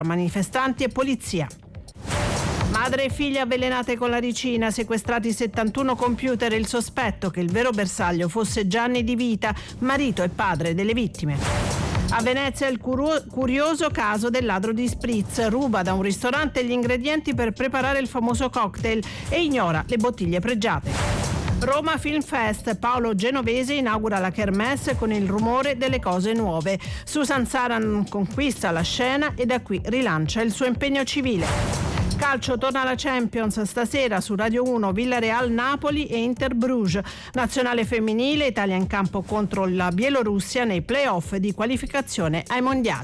manifestanti e polizia. Madre e figlia avvelenate con la ricina, sequestrati 71 computer e il sospetto che il vero bersaglio fosse Gianni Di Vita, marito e padre delle vittime. A Venezia il curioso caso del ladro di spritz, ruba da un ristorante gli ingredienti per preparare il famoso cocktail e ignora le bottiglie pregiate. Roma Film Fest, Paolo Genovese inaugura la kermesse con il rumore delle cose nuove. Susan Saran conquista la scena e da qui rilancia il suo impegno civile. Calcio, torna la Champions stasera su Radio 1, Villarreal Napoli e Inter Bruges. Nazionale femminile, Italia in campo contro la Bielorussia nei play-off di qualificazione ai mondiali.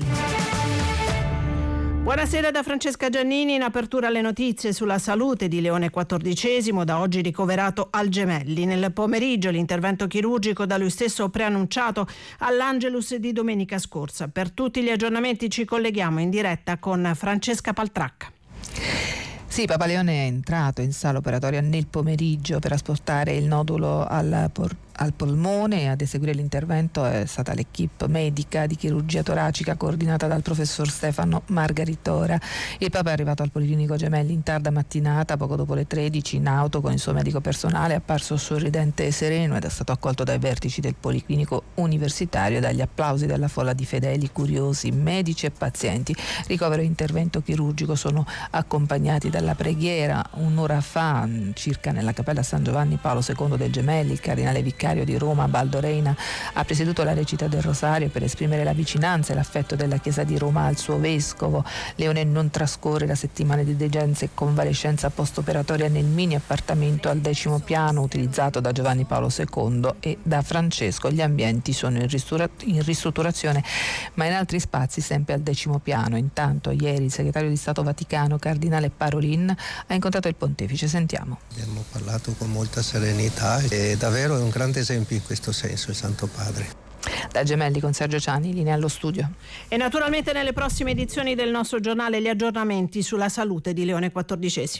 Buonasera da Francesca Giannini. In apertura le notizie sulla salute di Leone XIV, da oggi ricoverato al Gemelli. Nel pomeriggio l'intervento chirurgico da lui stesso preannunciato all'Angelus di domenica scorsa. Per tutti gli aggiornamenti ci colleghiamo in diretta con Francesca Paltracca. Sì, Papa Leone è entrato in sala operatoria nel pomeriggio per asportare il nodulo al polmone. Ad eseguire l'intervento è stata l'equipe medica di chirurgia toracica coordinata dal professor Stefano Margaritora. Il Papa è arrivato al Policlinico Gemelli in tarda mattinata, poco dopo le 13, in auto con il suo medico personale, è apparso sorridente e sereno ed è stato accolto dai vertici del Policlinico Universitario e dagli applausi della folla di fedeli, curiosi, medici e pazienti. Ricovero e intervento chirurgico sono accompagnati dalla preghiera. Un'ora fa, circa, nella cappella San Giovanni Paolo II del Gemelli, il cardinale vicario di Roma Baldo Reina ha presieduto la recita del Rosario per esprimere la vicinanza e l'affetto della Chiesa di Roma al suo vescovo. Leone non trascorre la settimana di degenza e convalescenza post-operatoria nel mini appartamento al 10° piano utilizzato da Giovanni Paolo II e da Francesco. Gli ambienti sono in ristrutturazione, ma in altri spazi sempre al 10° piano. Intanto ieri il segretario di Stato Vaticano, cardinale Parolin, ha incontrato il pontefice. Sentiamo. Abbiamo parlato con molta serenità e davvero è un grande esempio in questo senso il Santo Padre. Da Gemelli con Sergio Ciani, linea allo studio. E naturalmente nelle prossime edizioni del nostro giornale gli aggiornamenti sulla salute di Leone XIV.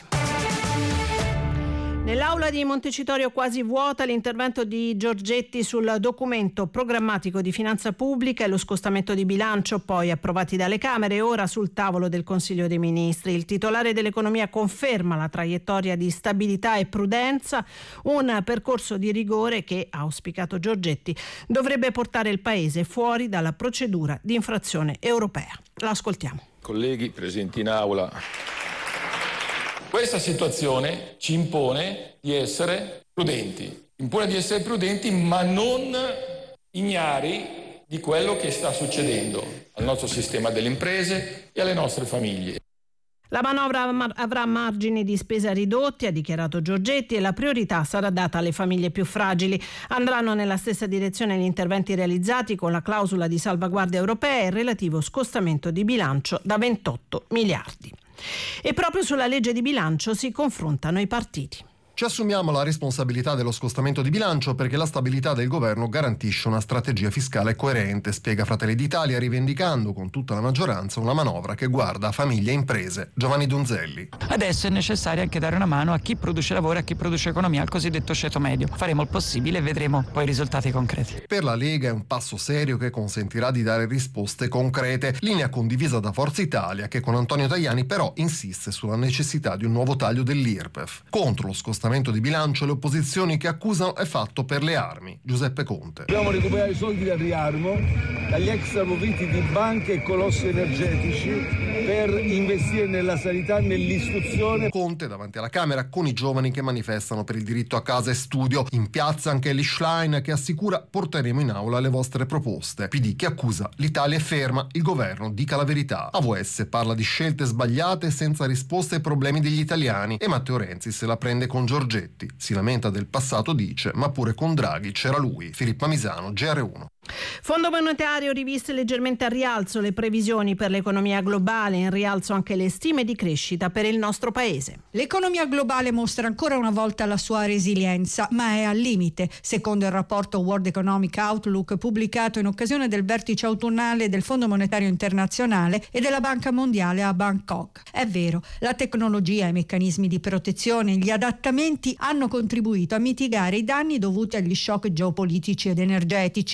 Nell'aula di Montecitorio quasi vuota l'intervento di Giorgetti sul documento programmatico di finanza pubblica e lo scostamento di bilancio, poi approvati dalle Camere e ora sul tavolo del Consiglio dei Ministri. Il titolare dell'economia conferma la traiettoria di stabilità e prudenza, un percorso di rigore che, ha auspicato Giorgetti, dovrebbe portare il Paese fuori dalla procedura di infrazione europea. L'ascoltiamo. Colleghi presenti in aula, questa situazione ci impone di essere prudenti, ma non ignari di quello che sta succedendo al nostro sistema delle imprese e alle nostre famiglie. La manovra avrà margini di spesa ridotti, ha dichiarato Giorgetti, e la priorità sarà data alle famiglie più fragili. Andranno nella stessa direzione gli interventi realizzati con la clausola di salvaguardia europea e il relativo scostamento di bilancio da 28 miliardi. E proprio sulla legge di bilancio si confrontano i partiti. Ci assumiamo la responsabilità dello scostamento di bilancio perché la stabilità del governo garantisce una strategia fiscale coerente, spiega Fratelli d'Italia, rivendicando con tutta la maggioranza una manovra che guarda a famiglie e imprese. Giovanni Donzelli. Adesso è necessario anche dare una mano a chi produce lavoro e a chi produce economia, al cosiddetto ceto medio. Faremo il possibile e vedremo poi i risultati concreti. Per la Lega è un passo serio che consentirà di dare risposte concrete, linea condivisa da Forza Italia che con Antonio Tajani però insiste sulla necessità di un nuovo taglio dell'IRPEF. Contro lo scostamento di bilancio le opposizioni che accusano è fatto per le armi. Giuseppe Conte. Dobbiamo recuperare i soldi dal riarmo, dagli extra profitti di banche e colossi energetici per investire nella sanità e nell'istruzione. Conte davanti alla Camera con i giovani che manifestano per il diritto a casa e studio. In piazza anche Elly Schlein che assicura porteremo in aula le vostre proposte. PD che accusa l'Italia è ferma, il governo dica la verità. AVS parla di scelte sbagliate senza risposte ai problemi degli italiani e Matteo Renzi se la prende con Giorgetti. Si lamenta del passato, dice, ma pure con Draghi c'era lui. Filippa Misano, GR1. Fondo monetario riviste leggermente a rialzo le previsioni per l'economia globale, in rialzo anche le stime di crescita per il nostro paese. L'economia globale mostra ancora una volta la sua resilienza, ma è al limite, secondo il rapporto World Economic Outlook pubblicato in occasione del vertice autunnale del Fondo monetario internazionale e della Banca mondiale a Bangkok. È vero, la tecnologia, i meccanismi di protezione, gli adattamenti hanno contribuito a mitigare i danni dovuti agli shock geopolitici ed energetici. La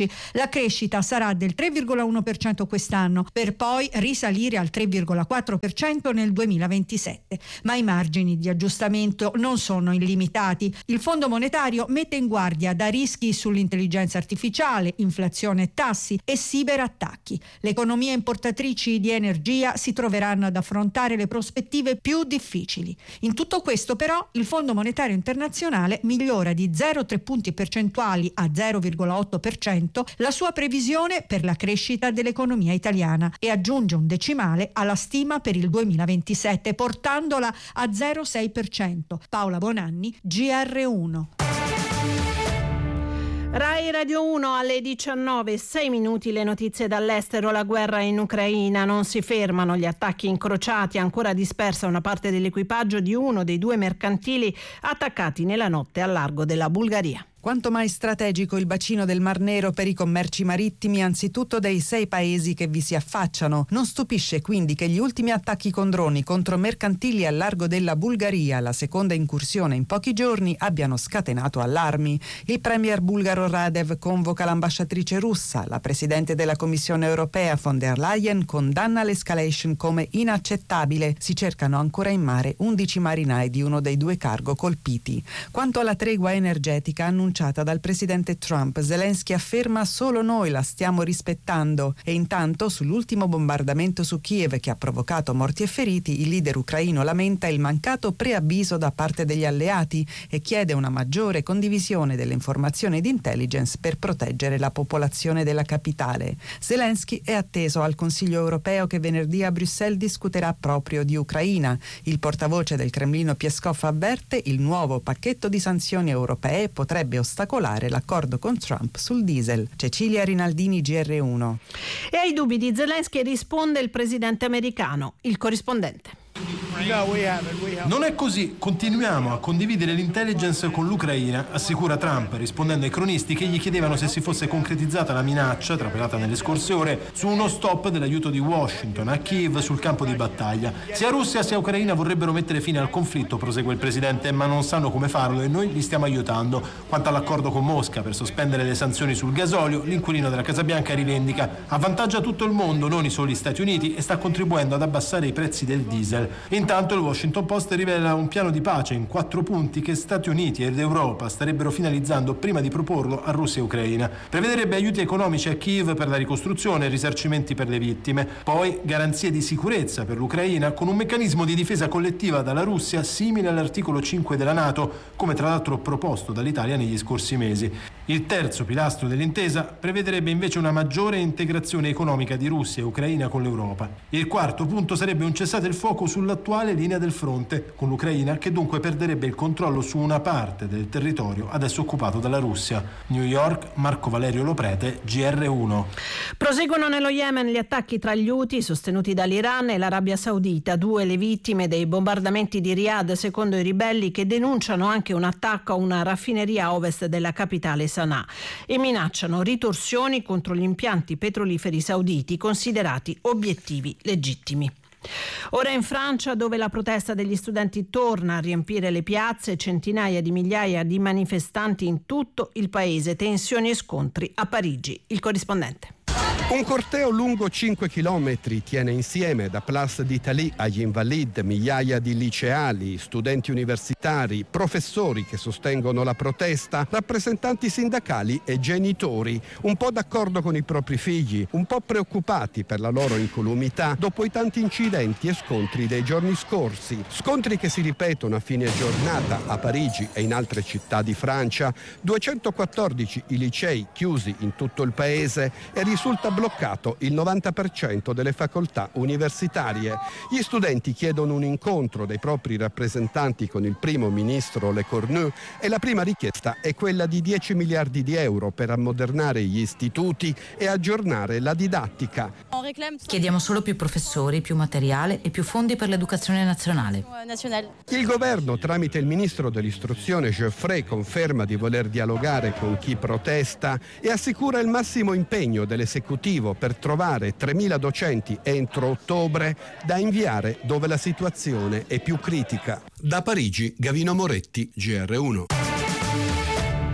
La crescita sarà del 3,1% quest'anno, per poi risalire al 3,4% nel 2027. Ma i margini di aggiustamento non sono illimitati. Il Fondo monetario mette in guardia da rischi sull'intelligenza artificiale, inflazione e tassi e ciberattacchi. Le economie importatrici di energia si troveranno ad affrontare le prospettive più difficili. In tutto questo però il Fondo monetario internazionale migliora di 0,3 punti percentuali a 0,8% la sua previsione per la crescita dell'economia italiana e aggiunge un decimale alla stima per il 2027 portandola a 0,6%. Paola Bonanni, GR1. Rai Radio 1 alle 19:06 le notizie dall'estero. La guerra in Ucraina, non si fermano gli attacchi incrociati, ancora dispersa una parte dell'equipaggio di uno dei due mercantili attaccati nella notte al largo della Bulgaria. Quanto mai strategico il bacino del Mar Nero per i commerci marittimi, anzitutto dei 6 paesi che vi si affacciano. Non stupisce quindi che gli ultimi attacchi con droni contro mercantili al largo della Bulgaria, la seconda incursione in pochi giorni, abbiano scatenato allarmi. Il premier bulgaro Radev convoca l'ambasciatrice russa. La presidente della Commissione europea von der Leyen condanna l'escalation come inaccettabile. Si cercano ancora in mare 11 marinai di uno dei 2 cargo colpiti. Quanto alla tregua energetica annunciata dal presidente Trump, Zelensky afferma: solo noi la stiamo rispettando. E intanto sull'ultimo bombardamento su Kiev che ha provocato morti e feriti, il leader ucraino lamenta il mancato preavviso da parte degli alleati e chiede una maggiore condivisione delle informazioni di intelligence per proteggere la popolazione della capitale. Zelensky è atteso al Consiglio europeo che venerdì a Bruxelles discuterà proprio di Ucraina. Il portavoce del Cremlino Peskov avverte: il nuovo pacchetto di sanzioni europee potrebbe ostacolare l'accordo con Trump sul diesel. Cecilia Rinaldini, GR1. E ai dubbi di Zelensky risponde il presidente americano, il corrispondente. Non è così, continuiamo a condividere l'intelligence con l'Ucraina, assicura Trump, rispondendo ai cronisti che gli chiedevano se si fosse concretizzata la minaccia, trapelata nelle scorse ore, su uno stop dell'aiuto di Washington a Kiev sul campo di battaglia. Sia Russia sia Ucraina vorrebbero mettere fine al conflitto, prosegue il presidente, ma non sanno come farlo e noi li stiamo aiutando. Quanto all'accordo con Mosca per sospendere le sanzioni sul gasolio, l'inquilino della Casa Bianca rivendica: avvantaggia tutto il mondo, non i soli Stati Uniti, e sta contribuendo ad abbassare i prezzi del diesel. Intanto il Washington Post rivela un piano di pace in 4 punti che Stati Uniti ed Europa starebbero finalizzando prima di proporlo a Russia e Ucraina. Prevederebbe aiuti economici a Kiev per la ricostruzione e risarcimenti per le vittime, poi garanzie di sicurezza per l'Ucraina con un meccanismo di difesa collettiva dalla Russia simile all'articolo 5 della NATO, come tra l'altro proposto dall'Italia negli scorsi mesi. Il terzo pilastro dell'intesa prevederebbe invece una maggiore integrazione economica di Russia e Ucraina con l'Europa. Il quarto punto sarebbe un cessate il fuoco sull'attuale linea del fronte, con l'Ucraina che dunque perderebbe il controllo su una parte del territorio adesso occupato dalla Russia. New York, Marco Valerio Loprete, GR1. Proseguono nello Yemen gli attacchi tra gli Houthi sostenuti dall'Iran e l'Arabia Saudita, 2 le vittime dei bombardamenti di Riyadh secondo i ribelli, che denunciano anche un attacco a una raffineria a ovest della capitale Sana'a e minacciano ritorsioni contro gli impianti petroliferi sauditi considerati obiettivi legittimi. Ora in Francia, dove la protesta degli studenti torna a riempire le piazze, centinaia di migliaia di manifestanti in tutto il paese, tensioni e scontri a Parigi. Il corrispondente. Un corteo lungo 5 chilometri tiene insieme da Place d'Italie agli Invalides migliaia di liceali, studenti universitari, professori che sostengono la protesta, rappresentanti sindacali e genitori, un po' d'accordo con i propri figli, un po' preoccupati per la loro incolumità dopo i tanti incidenti e scontri dei giorni scorsi. Scontri che si ripetono a fine giornata a Parigi e in altre città di Francia. 214 i licei chiusi in tutto il paese e risulta bloccato il 90% delle facoltà universitarie. Gli studenti chiedono un incontro dei propri rappresentanti con il primo ministro Lecornu e la prima richiesta è quella di 10 miliardi di euro per ammodernare gli istituti e aggiornare la didattica. Chiediamo solo più professori, più materiale e più fondi per l'educazione nazionale. Il governo, tramite il ministro dell'istruzione Geoffrey, conferma di voler dialogare con chi protesta e assicura il massimo impegno dell'esecutivo per trovare 3.000 docenti entro ottobre da inviare dove la situazione è più critica. Da Parigi, Gavino Moretti, GR1.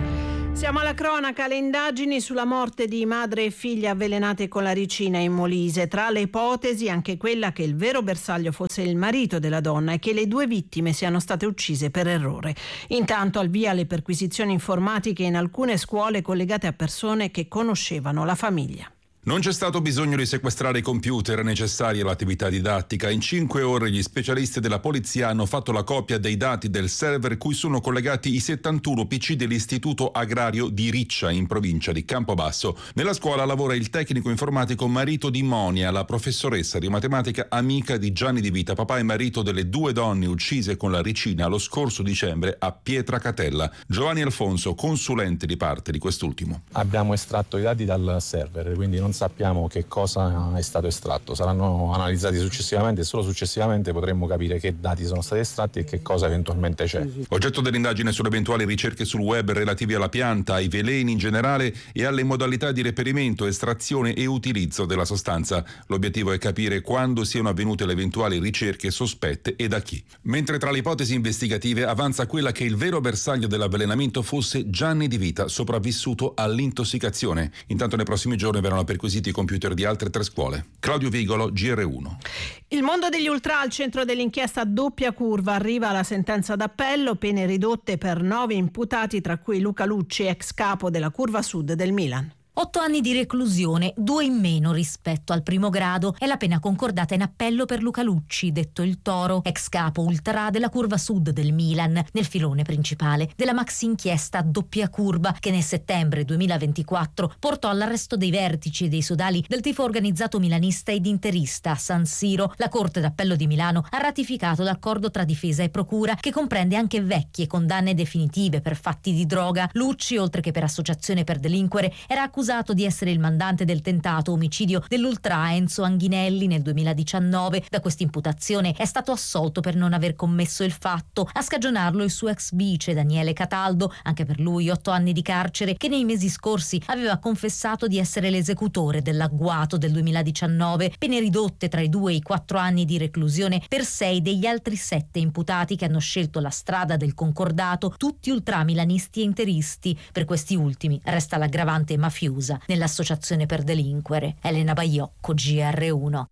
Siamo alla cronaca, le indagini sulla morte di madre e figlia avvelenate con la ricina in Molise. Tra le ipotesi anche quella che il vero bersaglio fosse il marito della donna e che le due vittime siano state uccise per errore. Intanto al via le perquisizioni informatiche in alcune scuole collegate a persone che conoscevano la famiglia. Non c'è stato bisogno di sequestrare i computer necessari all'attività didattica. In 5 ore gli specialisti della polizia hanno fatto la copia dei dati del server cui sono collegati i 71 PC dell'Istituto Agrario di Riccia, in provincia di Campobasso. Nella scuola lavora il tecnico informatico marito di Monia, la professoressa di matematica amica di Gianni Di Vita, papà e marito delle 2 donne uccise con la ricina lo scorso dicembre a Pietracatella. Giovanni Alfonso, consulente di parte di quest'ultimo. Abbiamo estratto i dati dal server, quindi non sappiamo che cosa è stato estratto. Saranno analizzati successivamente e solo successivamente potremmo capire che dati sono stati estratti e che cosa eventualmente c'è. Oggetto dell'indagine sulle eventuali ricerche sul web relative alla pianta, ai veleni in generale e alle modalità di reperimento, estrazione e utilizzo della sostanza. L'obiettivo è capire quando siano avvenute le eventuali ricerche sospette e da chi. Mentre tra le ipotesi investigative avanza quella che il vero bersaglio dell'avvelenamento fosse Gianni Di Vita, sopravvissuto all'intossicazione. Intanto nei prossimi giorni verranno perquisiti i computer di altre 3 scuole. Claudio Vigolo, GR1. Il mondo degli ultra al centro dell'inchiesta doppia curva. Arriva la sentenza d'appello, pene ridotte per 9 imputati, tra cui Luca Lucci, ex capo della Curva Sud del Milan. 8 anni di reclusione, 2 in meno rispetto al primo grado, è la pena concordata in appello per Luca Lucci, detto il Toro, ex capo ultra della Curva Sud del Milan, nel filone principale della maxi inchiesta doppia curva che nel settembre 2024 portò all'arresto dei vertici e dei sodali del tifo organizzato milanista ed interista a San Siro. La Corte d'Appello di Milano ha ratificato l'accordo tra difesa e procura che comprende anche vecchie condanne definitive per fatti di droga. Lucci, oltre che per associazione per delinquere, era accusato di essere il mandante del tentato omicidio dell'ultra Enzo Anghinelli nel 2019. Da questa imputazione è stato assolto per non aver commesso il fatto. A scagionarlo il suo ex vice Daniele Cataldo, anche per lui 8 anni di carcere, che nei mesi scorsi aveva confessato di essere l'esecutore dell'agguato del 2019. Pene ridotte tra i 2 e i 4 anni di reclusione per 6 degli altri 7 imputati che hanno scelto la strada del concordato, tutti ultramilanisti e interisti. Per questi ultimi resta l'aggravante mafiosa nell'associazione per delinquere. Elena Baiocco, GR1.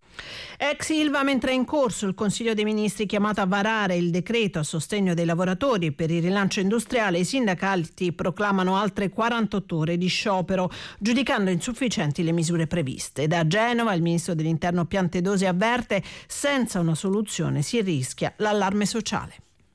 Ex Ilva, mentre è in corso il Consiglio dei Ministri chiamato a varare il decreto a sostegno dei lavoratori e per il rilancio industriale, i sindacati proclamano altre 48 ore di sciopero, giudicando insufficienti le misure previste. Da Genova il ministro dell'Interno Piantedosi avverte: senza una soluzione si rischia l'allarme sociale.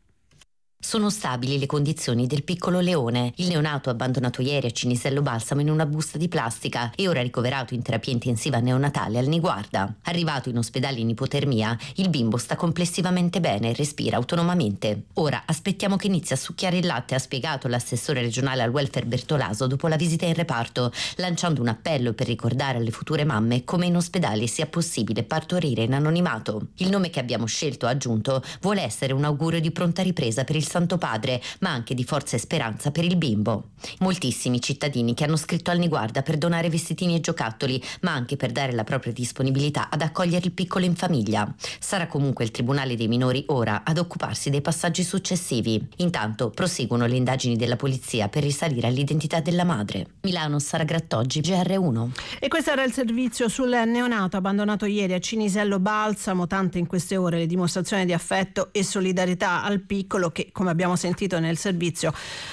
Sono stabili le condizioni del piccolo Leone, il neonato abbandonato ieri a Cinisello Balsamo in una busta di plastica e ora ricoverato in terapia intensiva neonatale al Niguarda. Arrivato in ospedale in ipotermia, il bimbo sta complessivamente bene e respira autonomamente. Ora aspettiamo che inizi a succhiare il latte, ha spiegato l'assessore regionale al welfare Bertolaso dopo la visita in reparto, lanciando un appello per ricordare alle future mamme come in ospedale sia possibile partorire in anonimato. Il nome che abbiamo scelto, ha aggiunto, vuole essere un augurio di pronta ripresa per il Santo Padre, ma anche di forza e speranza per il bimbo. Moltissimi cittadini che hanno scritto al Niguarda per donare vestitini e giocattoli, ma anche per dare la propria disponibilità ad accogliere il piccolo in famiglia. Sarà comunque il Tribunale dei minori ora ad occuparsi dei passaggi successivi. Intanto proseguono le indagini della polizia per risalire all'identità della madre. Milano, Sara Grattoggi, GR1. E questo era il servizio sul neonato abbandonato ieri a Cinisello Balsamo. Tante in queste ore le dimostrazioni di affetto e solidarietà al piccolo che, come abbiamo sentito nel servizio,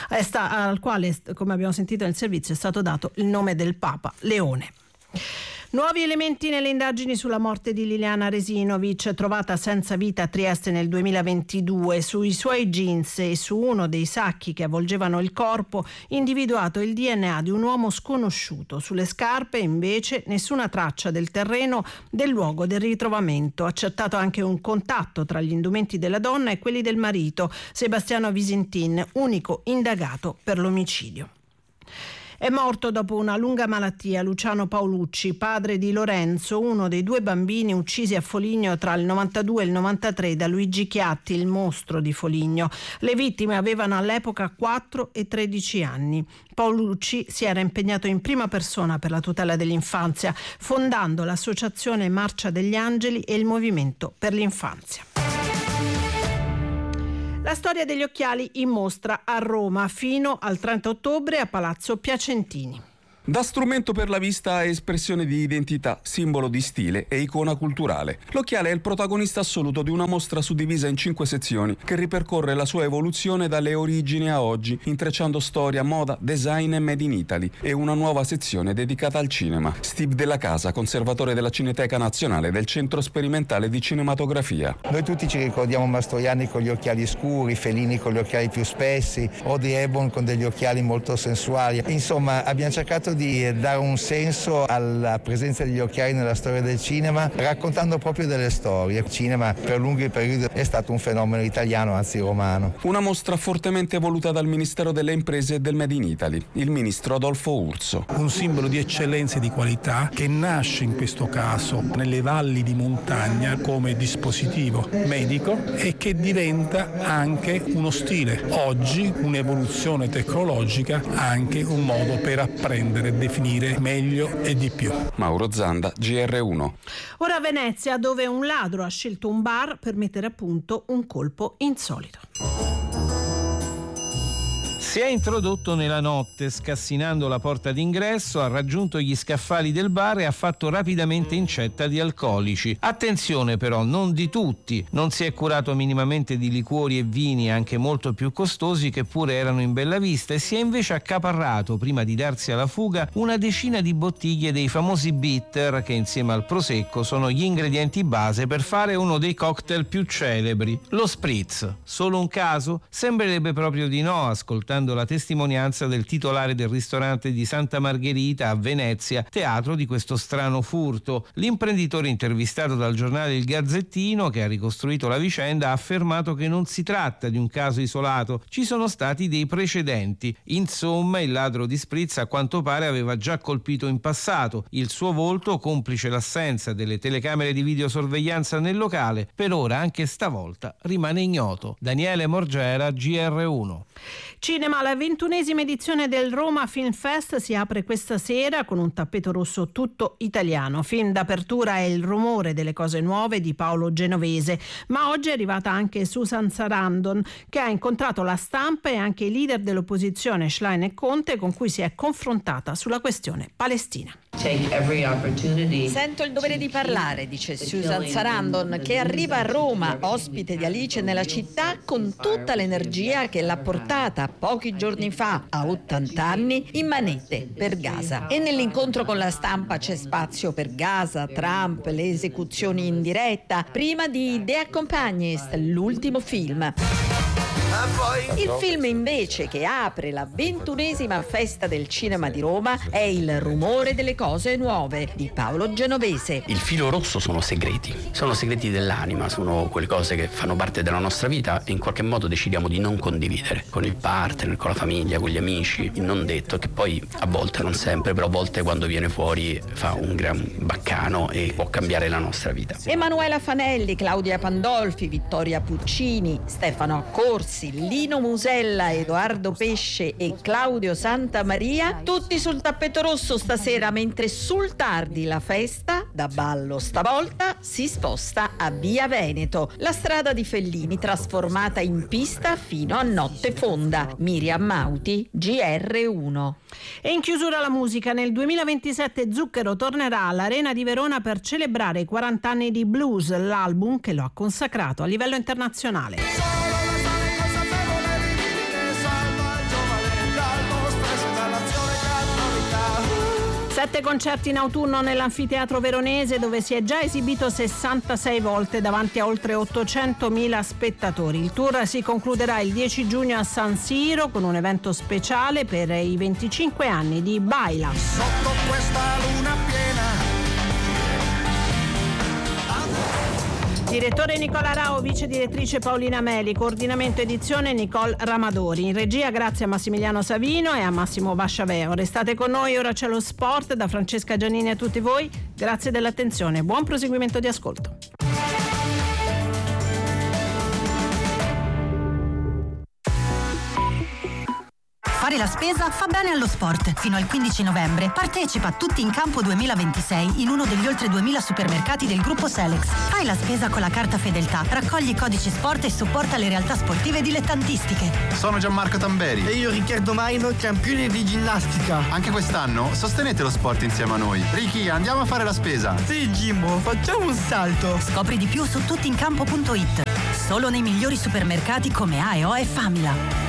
al quale, come abbiamo sentito nel servizio, è stato dato il nome del Papa Leone. Nuovi elementi nelle indagini sulla morte di Liliana Resinovic, trovata senza vita a Trieste nel 2022. Sui suoi jeans e su uno dei sacchi che avvolgevano il corpo, individuato il DNA di un uomo sconosciuto. Sulle scarpe, invece, nessuna traccia del terreno del luogo del ritrovamento. Accertato anche un contatto tra gli indumenti della donna e quelli del marito, Sebastiano Visintin, unico indagato per l'omicidio. È morto dopo una lunga malattia Luciano Paolucci, padre di Lorenzo, uno dei 2 bambini uccisi a Foligno tra il 92 e il 93 da Luigi Chiatti, il mostro di Foligno. Le vittime avevano all'epoca 4 e 13 anni. Paolucci si era impegnato in prima persona per la tutela dell'infanzia, fondando l'associazione Marcia degli Angeli e il Movimento per l'infanzia. La storia degli occhiali in mostra a Roma fino al 30 ottobre a Palazzo Piacentini. Da strumento per la vista a espressione di identità, simbolo di stile e icona culturale. L'occhiale è il protagonista assoluto di una mostra suddivisa in 5 sezioni che ripercorre la sua evoluzione dalle origini a oggi, intrecciando storia, moda, design e made in Italy, e una nuova sezione dedicata al cinema. Steve Della Casa, conservatore della Cineteca Nazionale del Centro Sperimentale di Cinematografia. Noi tutti ci ricordiamo Mastroianni con gli occhiali scuri, Fellini con gli occhiali più spessi, Audrey Hepburn con degli occhiali molto sensuali. Insomma, abbiamo cercato di dare un senso alla presenza degli occhiali nella storia del cinema, raccontando proprio delle storie. Il cinema per lunghi periodi è stato un fenomeno italiano, anzi romano. Una mostra fortemente voluta dal Ministero delle Imprese e del Made in Italy, il ministro Adolfo Urso. Un simbolo di eccellenza e di qualità che nasce in questo caso nelle valli di montagna come dispositivo medico e che diventa anche uno stile. Oggi un'evoluzione tecnologica, anche un modo per apprendere e definire meglio e di più. Mauro Zanda, GR1. Ora a Venezia, dove un ladro ha scelto un bar per mettere a punto un colpo insolito. Si è introdotto nella notte, scassinando la porta d'ingresso, ha raggiunto gli scaffali del bar e ha fatto rapidamente incetta di alcolici. Attenzione però, non di tutti. Non si è curato minimamente di liquori e vini anche molto più costosi che pure erano in bella vista, e si è invece accaparrato, prima di darsi alla fuga, una decina di bottiglie dei famosi bitter che insieme al prosecco sono gli ingredienti base per fare uno dei cocktail più celebri, lo spritz. Solo un caso? Sembrerebbe proprio di no, ascoltando la testimonianza del titolare del ristorante di Santa Margherita a Venezia, teatro di questo strano furto. L'imprenditore, intervistato dal giornale Il Gazzettino, che ha ricostruito la vicenda, ha affermato che non si tratta di un caso isolato, ci sono stati dei precedenti. Insomma, il ladro di spritz a quanto pare aveva già colpito in passato. Il suo volto, complice l'assenza delle telecamere di videosorveglianza nel locale, per ora anche stavolta rimane ignoto. Daniele Morgera, GR1. Cinema, la 21esima edizione del Roma Film Fest si apre questa sera con un tappeto rosso tutto italiano. Film d'apertura è Il rumore delle cose nuove di Paolo Genovese, ma oggi è arrivata anche Susan Sarandon, che ha incontrato la stampa e anche i leader dell'opposizione Schlein e Conte, con cui si è confrontata sulla questione palestina. Sento il dovere di parlare, dice Susan Sarandon, che arriva a Roma, ospite di Alice nella città, con tutta l'energia che l'ha portata pochi giorni fa, a 80 anni, in manette per Gaza. E nell'incontro con la stampa c'è spazio per Gaza, Trump, le esecuzioni in diretta, prima di The Accompanist, l'ultimo film. Il film invece che apre la 21esima festa del cinema di Roma è Il rumore delle cose nuove di Paolo Genovese. Il filo rosso sono segreti dell'anima, sono quelle cose che fanno parte della nostra vita e in qualche modo decidiamo di non condividere con il partner, con la famiglia, con gli amici. Il non detto, che poi a volte, non sempre, però a volte quando viene fuori fa un gran baccano e può cambiare la nostra vita. Emanuela Fanelli, Claudia Pandolfi, Vittoria Puccini, Stefano Accorsi, Lino Musella, Edoardo Pesce e Claudio Santamaria, tutti sul tappeto rosso stasera, mentre sul tardi la festa, da ballo stavolta, si sposta a Via Veneto, la strada di Fellini trasformata in pista fino a notte fonda. Miriam Mauti, GR1. E in chiusura la musica. Nel 2027 Zucchero tornerà all'Arena di Verona per celebrare i 40 anni di Blues, l'album che lo ha consacrato a livello internazionale. 7 concerti in autunno nell'anfiteatro veronese, dove si è già esibito 66 volte davanti a oltre 800.000 spettatori. Il tour si concluderà il 10 giugno a San Siro con un evento speciale per i 25 anni di Baila. Sotto questa luna piena. Direttore Nicola Rao, vice direttrice Paolina Meli, coordinamento edizione Nicole Ramadori. In regia grazie a Massimiliano Savino e a Massimo Basciaveo. Restate con noi, ora c'è lo sport, da Francesca Giannini a tutti voi. Grazie dell'attenzione, buon proseguimento di ascolto. Fare la spesa fa bene allo sport. Fino al 15 novembre partecipa a Tutti in Campo 2026 in uno degli oltre 2000 supermercati del gruppo Selex. Fai la spesa con la carta Fedeltà, raccogli i codici sport e supporta le realtà sportive dilettantistiche. Sono Gianmarco Tamberi. E io Riccardo Maino, campione di ginnastica. Anche quest'anno sostenete lo sport insieme a noi. Ricky, andiamo a fare la spesa. Sì, Jimbo, facciamo un salto. Scopri di più su tuttincampo.it. Solo nei migliori supermercati come AEO e Famila.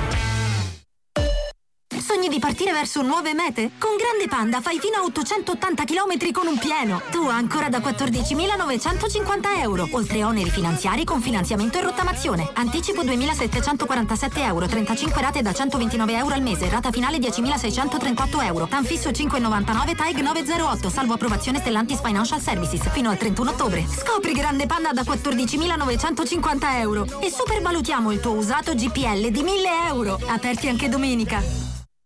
Sogni di partire verso nuove mete? Con Grande Panda fai fino a 880 km con un pieno. Tu ancora da 14.950 euro. Oltre oneri finanziari con finanziamento e rottamazione. Anticipo 2.747 euro. 35 rate da 129 euro al mese. Rata finale 10.638 euro. TAN fisso 5,99 TAEG 908. Salvo approvazione Stellantis Financial Services. Fino al 31 ottobre. Scopri Grande Panda da 14.950 euro. E supervalutiamo il tuo usato GPL di 1.000 euro. Aperti anche domenica.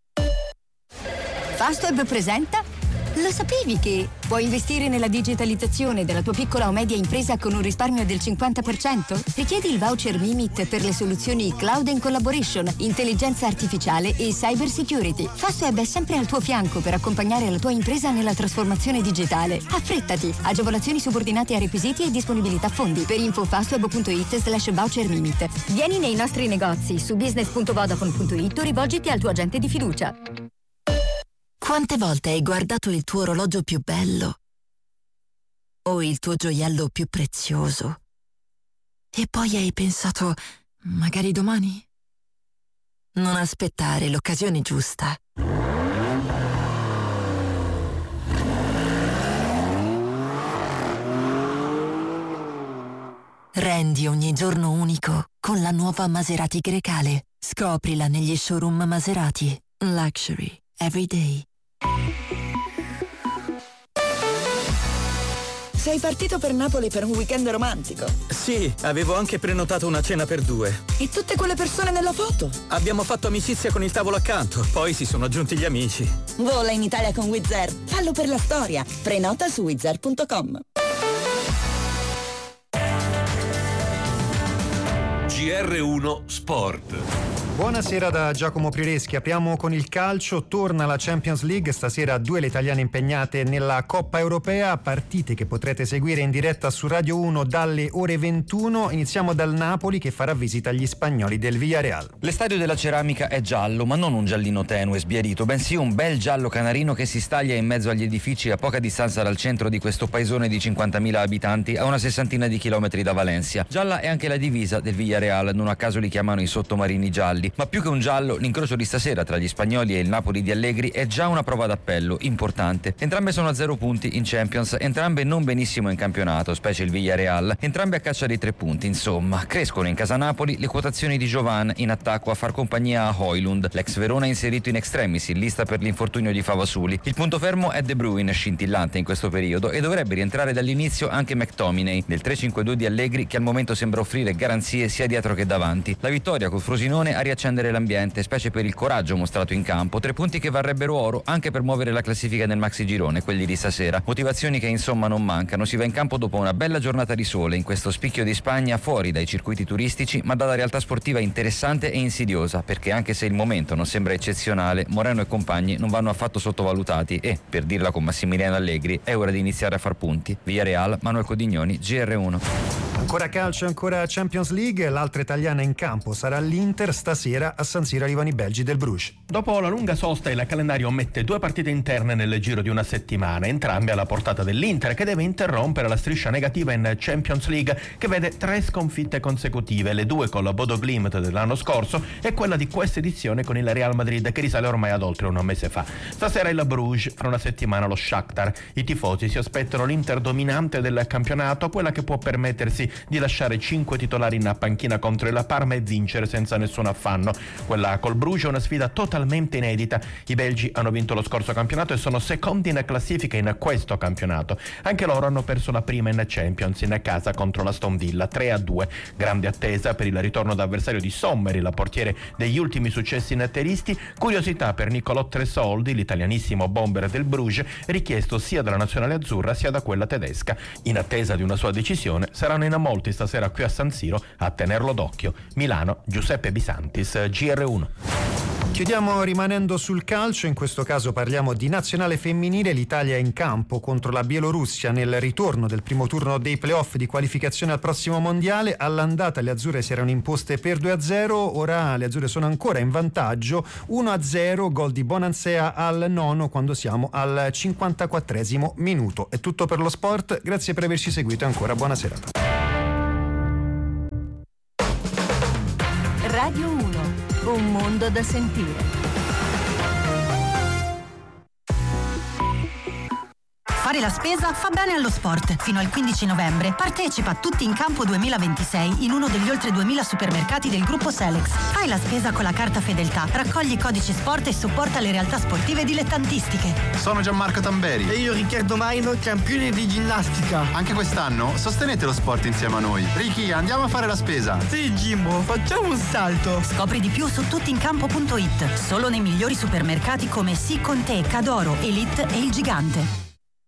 Fastweb presenta? Lo sapevi che puoi investire nella digitalizzazione della tua piccola o media impresa con un risparmio del 50%? Richiedi il voucher Mimit per le soluzioni Cloud and Collaboration, Intelligenza Artificiale e Cyber Security. Fastweb è sempre al tuo fianco per accompagnare la tua impresa nella trasformazione digitale. Affrettati! Agevolazioni subordinate a requisiti e disponibilità fondi. Per info fastweb.it/voucher Mimit. Vieni nei nostri negozi su business.vodafone.it o rivolgiti al tuo agente di fiducia. Quante volte hai guardato il tuo orologio più bello o il tuo gioiello più prezioso e poi hai pensato, magari domani? Non aspettare l'occasione giusta. Rendi ogni giorno unico con la nuova Maserati Grecale. Scoprila negli showroom Maserati. Luxury every day. Sei partito per Napoli per un weekend romantico? Sì, avevo anche prenotato una cena per 2. E tutte quelle persone nella foto? Abbiamo fatto amicizia con il tavolo accanto, poi si sono aggiunti gli amici. Vola in Italia con Wizz Air. Fallo per la storia. Prenota su wizzair.com. GR1 Sport. Buonasera da Giacomo Prireschi, apriamo con il calcio, torna la Champions League, stasera 2 le italiane impegnate nella Coppa Europea, partite che potrete seguire in diretta su Radio 1 dalle ore 21, iniziamo dal Napoli che farà visita agli spagnoli del Villarreal. L'Estadio della Ceramica è giallo, ma non un giallino tenue sbiadito, bensì un bel giallo canarino che si staglia in mezzo agli edifici a poca distanza dal centro di questo paesone di 50.000 abitanti a una 60 di chilometri da Valencia. Gialla è anche la divisa del Villarreal, non a caso li chiamano i sottomarini gialli. Ma più che un giallo, l'incrocio di stasera tra gli spagnoli e il Napoli di Allegri è già una prova d'appello importante. Entrambe sono a 0 punti in Champions, entrambe non benissimo in campionato, specie il Villarreal, entrambe a caccia dei 3 punti. Insomma, crescono in casa Napoli le quotazioni di Giovan in attacco a far compagnia a Højlund, l'ex Verona inserito in extremis in lista per l'infortunio di Favasuli. Il punto fermo è De Bruyne, scintillante in questo periodo, e dovrebbe rientrare dall'inizio anche McTominay, nel 3-5-2 di Allegri che al momento sembra offrire garanzie sia dietro che davanti. La vittoria col Frosinone ha riaccendere l'ambiente, specie per il coraggio mostrato in campo, 3 punti che varrebbero oro anche per muovere la classifica nel maxi girone, quelli di stasera. Motivazioni che insomma non mancano, si va in campo dopo una bella giornata di sole in questo spicchio di Spagna fuori dai circuiti turistici ma dalla realtà sportiva interessante e insidiosa, perché anche se il momento non sembra eccezionale, Moreno e compagni non vanno affatto sottovalutati e, per dirla con Massimiliano Allegri, è ora di iniziare a far punti. Villarreal, Manuel Codignoni, GR1. Ancora calcio, ancora Champions League, l'altra italiana in campo sarà l'Inter, stasera a San Siro arrivano i belgi del Bruges. Dopo la lunga sosta il calendario mette 2 partite interne nel giro di una settimana, entrambe alla portata dell'Inter che deve interrompere la striscia negativa in Champions League che vede 3 sconfitte consecutive, le 2 con la Bodo Glimt dell'anno scorso e quella di questa edizione con il Real Madrid che risale ormai ad oltre un mese fa. Stasera il Bruges, fra una settimana lo Shakhtar. I tifosi si aspettano l'Inter dominante del campionato, quella che può permettersi di lasciare 5 titolari in panchina contro il Parma e vincere senza nessun affanno. Quella col Bruges è una sfida totalmente inedita. I belgi hanno vinto lo scorso campionato e sono secondi in classifica in questo campionato. Anche loro hanno perso la prima in Champions in casa contro l'Aston Villa 3-2. Grande attesa per il ritorno d'avversario di Sommer, il portiere degli ultimi successi interisti. Curiosità per Nicolò Tresoldi, l'italianissimo bomber del Bruges, richiesto sia dalla nazionale azzurra sia da quella tedesca. In attesa di una sua decisione saranno in molti stasera qui a San Siro a tenerlo d'occhio. Milano, Giuseppe Bisantis, GR1. Chiudiamo rimanendo sul calcio, in questo caso parliamo di nazionale femminile. L'Italia è in campo contro la Bielorussia nel ritorno del primo turno dei playoff di qualificazione al prossimo mondiale. All'andata le azzurre si erano imposte per 2-0, ora le azzurre sono ancora in vantaggio 1-0, gol di Bonansea al nono quando siamo al 54esimo minuto. È tutto per lo sport, grazie per averci seguito e ancora buona serata. Radio 1, un mondo da sentire. Fare la spesa fa bene allo sport. Fino al 15 novembre partecipa a Tutti in Campo 2026 in uno degli oltre 2000 supermercati del gruppo Selex. Fai la spesa con la carta Fedeltà, raccogli codici sport e supporta le realtà sportive dilettantistiche. Sono Gianmarco Tamberi. E io Riccardo Maino, campione di ginnastica. Anche quest'anno sostenete lo sport insieme a noi. Ricky, andiamo a fare la spesa. Sì, Jimbo, facciamo un salto. Scopri di più su tuttincampo.it. Solo nei migliori supermercati come Sì con te, Cadoro, Elite e Il Gigante.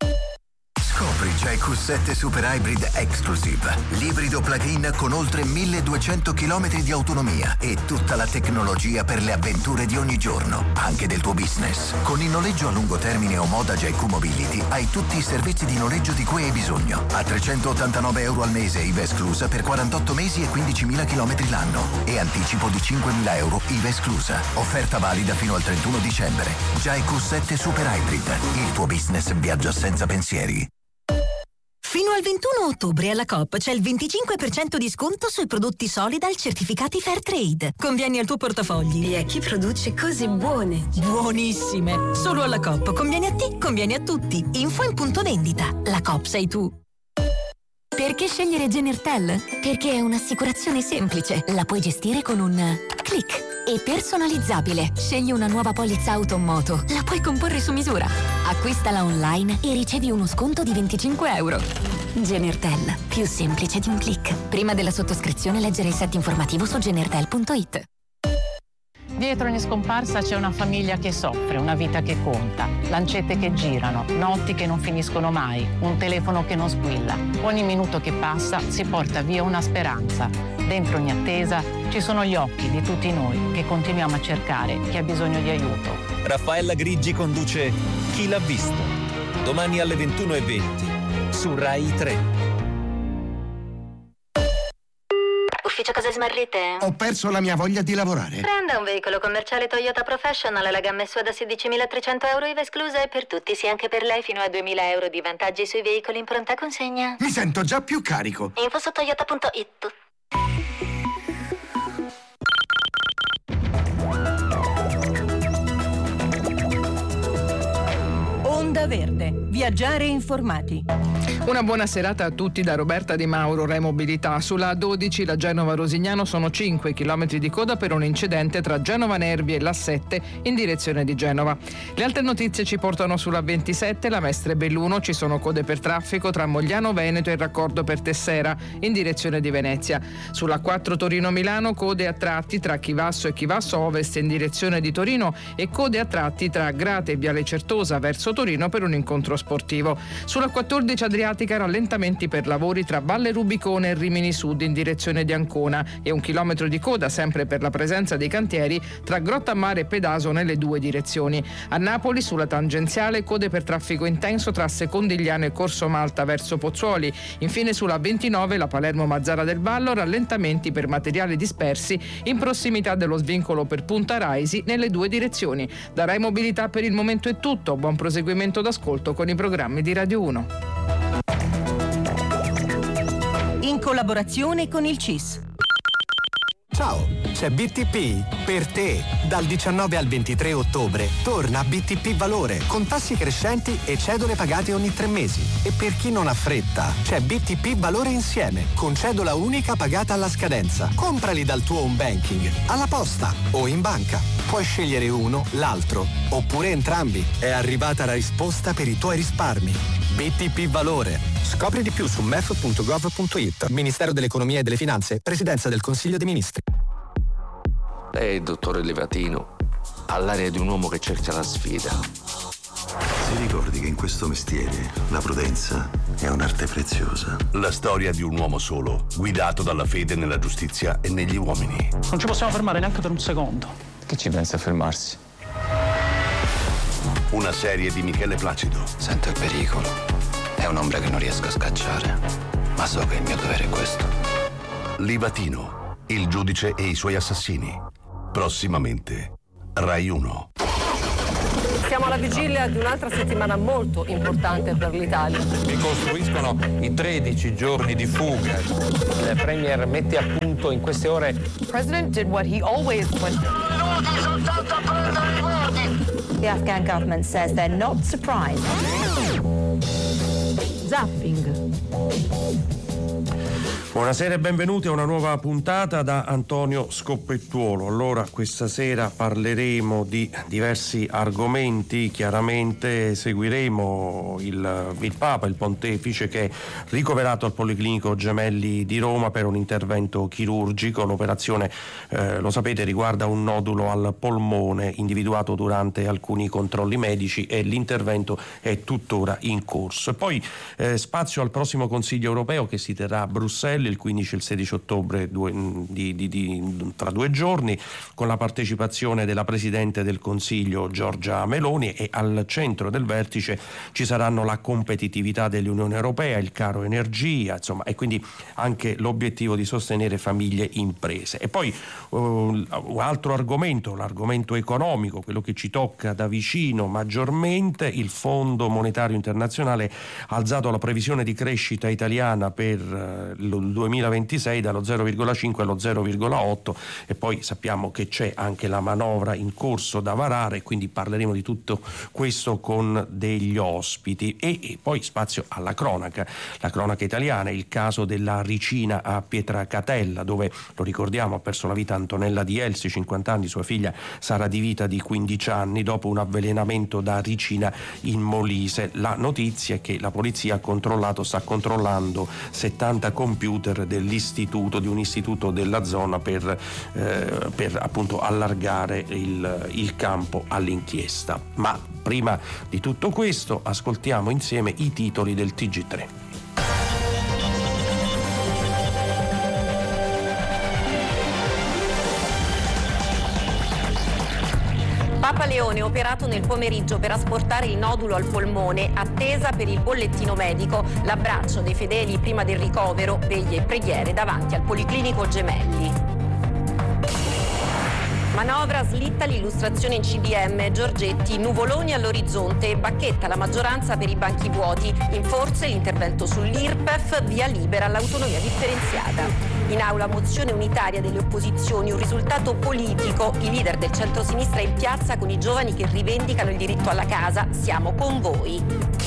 Scopri JQ7 Super Hybrid Exclusive, l'ibrido plug-in con oltre 1200 km di autonomia e tutta la tecnologia per le avventure di ogni giorno, anche del tuo business. Con il noleggio a lungo termine o moda JQ Mobility hai tutti i servizi di noleggio di cui hai bisogno. A €389 al mese IVA esclusa per 48 mesi e 15.000 km l'anno e anticipo di €5.000 IVA esclusa. Offerta valida fino al 31 dicembre. JQ7 Super Hybrid, il tuo business viaggia senza pensieri. Fino al 21 ottobre alla Coop c'è il 25% di sconto sui prodotti Solidal certificati Fairtrade. Convieni al tuo portafogli. E a chi produce cose buone. Buonissime. Solo alla Coop. Conviene a te, conviene a tutti. Info in punto vendita. La Coop sei tu. Perché scegliere Genertel? Perché è un'assicurazione semplice. La puoi gestire con un click. E personalizzabile. Scegli una nuova polizza auto o moto. La puoi comporre su misura. Acquistala online e ricevi uno sconto di €25. Genertel. Più semplice di un click. Prima della sottoscrizione leggere il set informativo su genertel.it. Dietro ogni scomparsa c'è una famiglia che soffre, una vita che conta, lancette che girano, notti che non finiscono mai, un telefono che non squilla. Ogni minuto che passa si porta via una speranza. Dentro ogni attesa ci sono gli occhi di tutti noi che continuiamo a cercare chi ha bisogno di aiuto. Raffaella Grigi conduce Chi l'ha visto? Domani alle 21:20 su Rai 3. Ufficio Case Smarrite? Ho perso la mia voglia di lavorare. Prenda un veicolo commerciale Toyota Professional, la gamma SUV da €16.300 IVA esclusa e per tutti, sì anche per lei, fino a €2.000 di vantaggi sui veicoli in pronta consegna. Mi sento già più carico. Info su toyota.it. Onda Verde. Viaggiare informati. Una buona serata a tutti da Roberta Di Mauro, Rai Mobilità. Sulla A12 la Genova-Rosignano sono 5 chilometri di coda per un incidente tra Genova Nervi e l'A7 in direzione di Genova. Le altre notizie ci portano sulla 27, la Mestre Belluno, ci sono code per traffico tra Mogliano Veneto e il raccordo per Tessera in direzione di Venezia. Sulla 4 Torino-Milano code a tratti tra Chivasso e Chivasso Ovest in direzione di Torino e code a tratti tra Grate e Viale Certosa verso Torino per un incontro sportivo. Sulla 14 Adriatica rallentamenti per lavori tra Valle Rubicone e Rimini Sud in direzione di Ancona e 1 chilometro di coda sempre per la presenza dei cantieri tra Grottammare e Pedaso nelle due direzioni. A Napoli sulla tangenziale code per traffico intenso tra Secondigliano e Corso Malta verso Pozzuoli. Infine sulla 29 la Palermo-Mazzara del Vallo rallentamenti per materiali dispersi in prossimità dello svincolo per Punta Raisi nelle due direzioni. Da Rai Mobilità per il momento è tutto. Buon proseguimento d'ascolto con i programmi di Radio 1. In collaborazione con il CIS. Ciao, c'è BTP per te. Dal 19 al 23 ottobre torna BTP Valore con tassi crescenti e cedole pagate ogni 3 mesi. E per chi non ha fretta, c'è BTP Valore insieme con cedola unica pagata alla scadenza. Comprali dal tuo home banking, alla posta o in banca. Puoi scegliere uno, l'altro oppure entrambi. È arrivata la risposta per i tuoi risparmi. BTP Valore. Scopri di più su mef.gov.it. Ministero dell'Economia e delle Finanze, Presidenza del Consiglio dei Ministri. Lei, dottore Levatino, ha l'aria di un uomo che cerca la sfida. Si ricordi che in questo mestiere la prudenza è un'arte preziosa. La storia di un uomo solo, guidato dalla fede nella giustizia e negli uomini. Non ci possiamo fermare neanche per un secondo. Che ci pensa a fermarsi? Una serie di Michele Placido. Sento il pericolo. È un'ombra che non riesco a scacciare, ma so che il mio dovere è questo. Livatino, il giudice e i suoi assassini. Prossimamente, Rai 1. Siamo alla vigilia di un'altra settimana molto importante per l'Italia. Ricostruiscono i 13 giorni di fuga. Il Premier mette a punto in queste ore. The President did what he always would. The Afghan government says they're not surprised. Zapping. Buonasera e benvenuti a una nuova puntata da Antonio Scoppettuolo. Allora, questa sera parleremo di diversi argomenti. Chiaramente seguiremo il Papa, il Pontefice, che è ricoverato al Policlinico Gemelli di Roma per un intervento chirurgico. L'operazione, lo sapete, riguarda un nodulo al polmone individuato durante alcuni controlli medici e l'intervento è tuttora in corso. E poi spazio al prossimo Consiglio europeo che si terrà a Bruxelles il 15 e il 16 ottobre tra 2 giorni, con la partecipazione della Presidente del Consiglio Giorgia Meloni, e al centro del vertice ci saranno la competitività dell'Unione Europea, il caro energia, insomma, e quindi anche l'obiettivo di sostenere famiglie e imprese. E poi un altro argomento, l'argomento economico, quello che ci tocca da vicino maggiormente. Il Fondo Monetario Internazionale ha alzato la previsione di crescita italiana per il 2026 dallo 0,5 allo 0,8, e poi sappiamo che c'è anche la manovra in corso da varare, quindi parleremo di tutto questo con degli ospiti. E poi spazio alla cronaca, la cronaca italiana, il caso della Ricina a Pietracatella, dove, lo ricordiamo, ha perso la vita Antonella Di Elsi, 50 anni, sua figlia Sara Di Vita di 15 anni, dopo un avvelenamento da ricina in Molise. La notizia è che la polizia sta controllando 70 computer di un istituto della zona per appunto allargare il campo all'inchiesta. Ma prima di tutto questo ascoltiamo insieme i titoli del TG3. Papa Leone operato nel pomeriggio per asportare il nodulo al polmone, attesa per il bollettino medico, l'abbraccio dei fedeli prima del ricovero, veglie e preghiere davanti al Policlinico Gemelli. Manovra slitta l'illustrazione in CDM, Giorgetti, nuvoloni all'orizzonte, bacchetta la maggioranza per i banchi vuoti, in forze l'intervento sull'IRPEF, via libera all'autonomia differenziata. In aula mozione unitaria delle opposizioni, un risultato politico, i leader del centro-sinistra in piazza con i giovani che rivendicano il diritto alla casa, siamo con voi.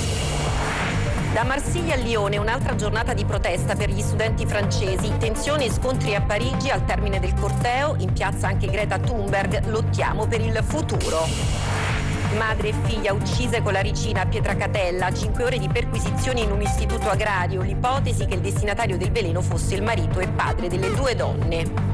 Da Marsiglia a Lione un'altra giornata di protesta per gli studenti francesi, tensioni e scontri a Parigi al termine del corteo, in piazza anche Greta Thunberg, lottiamo per il futuro. Madre e figlia uccise con la ricina a Pietracatella, 5 ore di perquisizioni in un istituto agrario, l'ipotesi che il destinatario del veleno fosse il marito e padre delle 2 donne.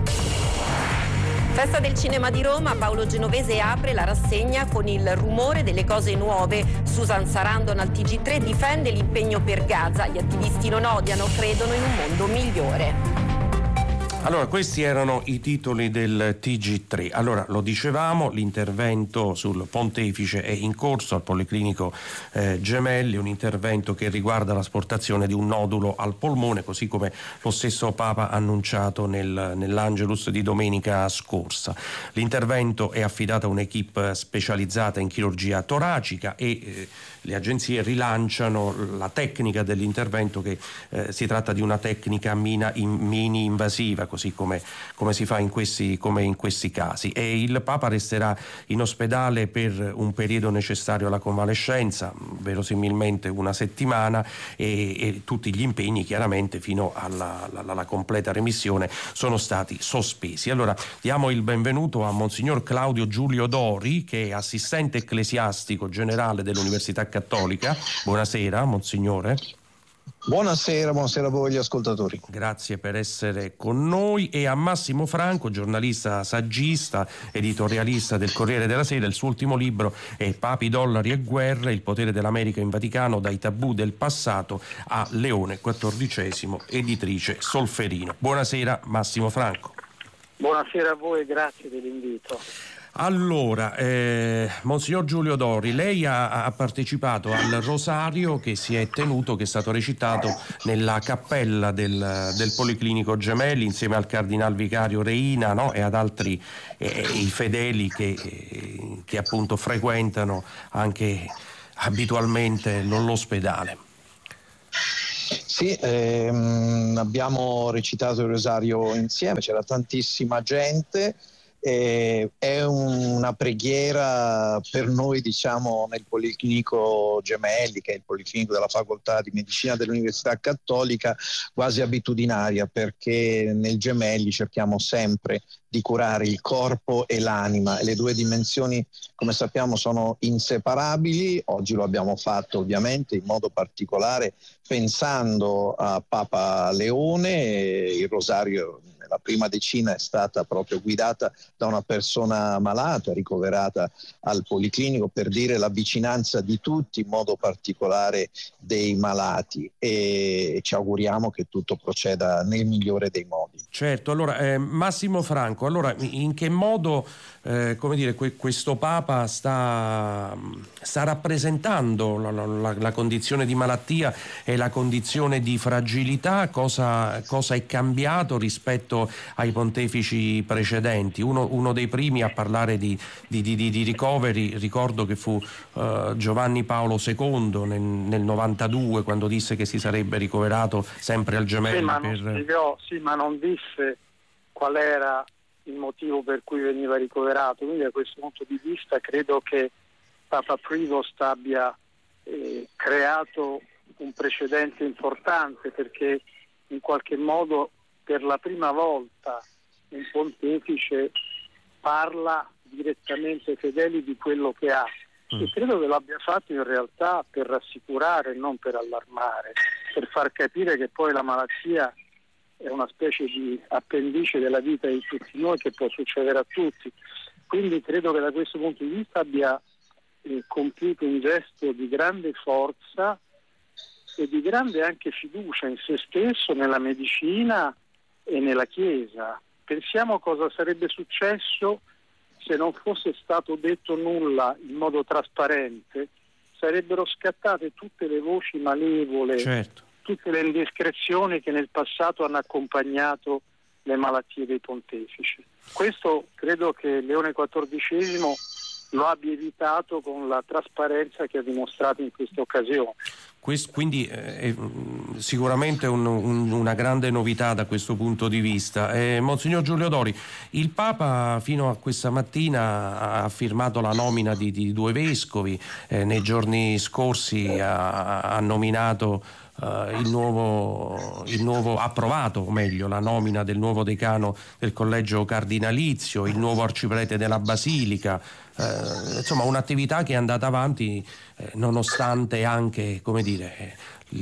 Festa del Cinema di Roma, Paolo Genovese apre la rassegna con il rumore delle cose nuove. Susan Sarandon al TG3 difende l'impegno per Gaza. Gli attivisti non odiano, credono in un mondo migliore. Allora, questi erano i titoli del TG3. Allora, lo dicevamo, l'intervento sul Pontefice è in corso al Policlinico Gemelli, un intervento che riguarda l'asportazione di un nodulo al polmone, così come lo stesso Papa ha annunciato nell'Angelus di domenica scorsa. L'intervento è affidato a un'equipe specializzata in chirurgia toracica e le agenzie rilanciano la tecnica dell'intervento, che si tratta di una tecnica mini invasiva, così come si fa in questi casi, e il Papa resterà in ospedale per un periodo necessario alla convalescenza, verosimilmente una settimana, e tutti gli impegni chiaramente fino alla completa remissione sono stati sospesi. Allora diamo il benvenuto a Monsignor Claudio Giulio Dori, che è assistente ecclesiastico generale dell'Università Cattolica. Buonasera, Monsignore. Buonasera a voi gli ascoltatori. Grazie per essere con noi. E a Massimo Franco, giornalista, saggista, editorialista del Corriere della Sera. Il suo ultimo libro è Papi, dollari e guerre, il potere dell'America in Vaticano dai tabù del passato a Leone XIV, editrice Solferino. Buonasera Massimo Franco. Buonasera a voi, grazie dell'invito. Allora, Monsignor Giulio Dori, lei ha partecipato al rosario che si è tenuto, che è stato recitato nella cappella del Policlinico Gemelli insieme al Cardinal Vicario Reina, no? E ad altri i fedeli che appunto frequentano anche abitualmente l'ospedale. Sì, abbiamo recitato il rosario insieme, c'era tantissima gente. È una preghiera per noi, diciamo, nel Policlinico Gemelli, che è il Policlinico della Facoltà di Medicina dell'Università Cattolica, quasi abitudinaria, perché nel Gemelli cerchiamo sempre di curare il corpo e l'anima, e le due dimensioni, come sappiamo, sono inseparabili. Oggi lo abbiamo fatto ovviamente in modo particolare pensando a Papa Leone. Il rosario la prima decina è stata proprio guidata da una persona malata, ricoverata al Policlinico, per dire la vicinanza di tutti, in modo particolare dei malati, e ci auguriamo che tutto proceda nel migliore dei modi. Certo, allora Massimo Franco, allora in che modo questo Papa sta rappresentando la condizione di malattia e la condizione di fragilità? Cosa è cambiato rispetto ai pontefici precedenti? Uno dei primi a parlare di ricoveri, ricordo che fu Giovanni Paolo II nel 92, quando disse che si sarebbe ricoverato sempre al Gemelli. Ma non disse qual era il motivo per cui veniva ricoverato, quindi da questo punto di vista credo che Papa Prevost abbia creato un precedente importante, perché in qualche modo per la prima volta un pontefice parla direttamente ai fedeli di quello che ha, e credo che l'abbia fatto in realtà per rassicurare, non per allarmare, per far capire che poi la malattia è una specie di appendice della vita di tutti noi, che può succedere a tutti. Quindi credo che da questo punto di vista abbia compiuto un gesto di grande forza e di grande anche fiducia in se stesso, nella medicina e nella Chiesa. Pensiamo cosa sarebbe successo se non fosse stato detto nulla in modo trasparente. Sarebbero scattate tutte le voci malevole, certo, tutte le indiscrezioni che nel passato hanno accompagnato le malattie dei pontefici. Questo credo che Leone XIV lo abbia evitato con la trasparenza che ha dimostrato in questa occasione. Quindi è sicuramente una grande novità da questo punto di vista. Monsignor Giulio Dori, il Papa fino a questa mattina ha firmato la nomina di 2 vescovi, nei giorni scorsi ha nominato il nuovo approvato, o meglio, la nomina del nuovo decano del collegio cardinalizio, il nuovo arciprete della Basilica, insomma un'attività che è andata avanti nonostante anche, come dire,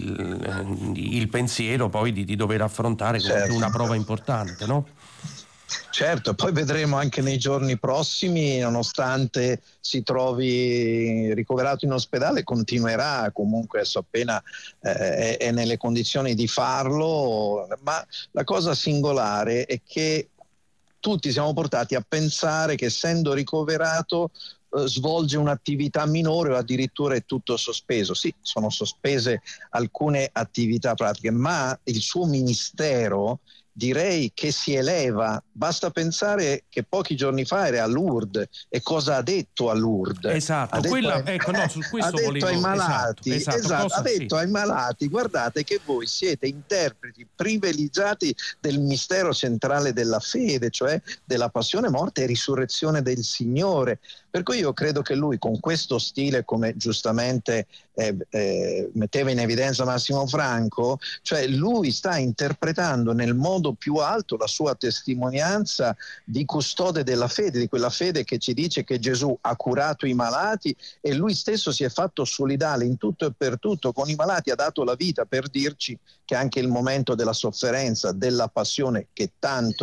il pensiero poi di dover affrontare comunque una prova importante, no? Certo, poi vedremo anche nei giorni prossimi, nonostante si trovi ricoverato in ospedale, continuerà comunque, appena è nelle condizioni di farlo, ma la cosa singolare è che tutti siamo portati a pensare che, essendo ricoverato, svolge un'attività minore o addirittura è tutto sospeso. Sì, sono sospese alcune attività pratiche, ma il suo ministero direi che si eleva. Basta pensare che pochi giorni fa era a Lourdes, e cosa ha detto a Lourdes? Esatto, su questo ha detto ai malati, ha detto ai malati: guardate che voi siete interpreti privilegiati del mistero centrale della fede, cioè della passione, morte e risurrezione del Signore. Per cui io credo che lui, con questo stile, come giustamente metteva in evidenza Massimo Franco, cioè lui sta interpretando nel modo più alto la sua testimonianza di custode della fede, di quella fede che ci dice che Gesù ha curato i malati e lui stesso si è fatto solidale in tutto e per tutto con i malati, ha dato la vita per dirci che anche il momento della sofferenza, della passione che tanto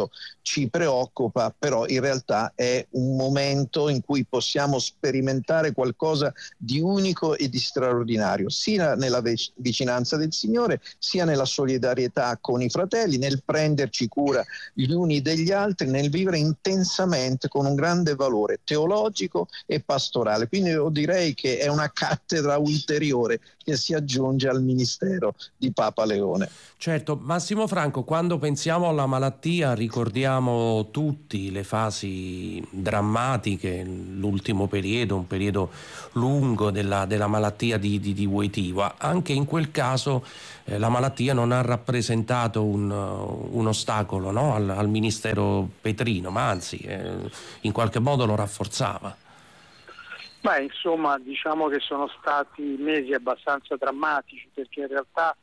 ci preoccupa, però in realtà è un momento in cui possiamo sperimentare qualcosa di unico e di straordinario, sia nella vicinanza del Signore, sia nella solidarietà con i fratelli, nel prenderci cura gli uni degli altri, nel vivere intensamente con un grande valore teologico e pastorale. Quindi io direi che è una cattedra ulteriore che si aggiunge al ministero di Papa Leone. Certo, Massimo Franco, quando pensiamo alla malattia ricordiamo tutti le fasi drammatiche, l'ultimo periodo, un periodo lungo della malattia di Wojtyła. Anche in quel caso la malattia non ha rappresentato un ostacolo, no? al ministero petrino, ma anzi in qualche modo lo rafforzava. Beh, insomma, diciamo che sono stati mesi abbastanza drammatici, perché in realtà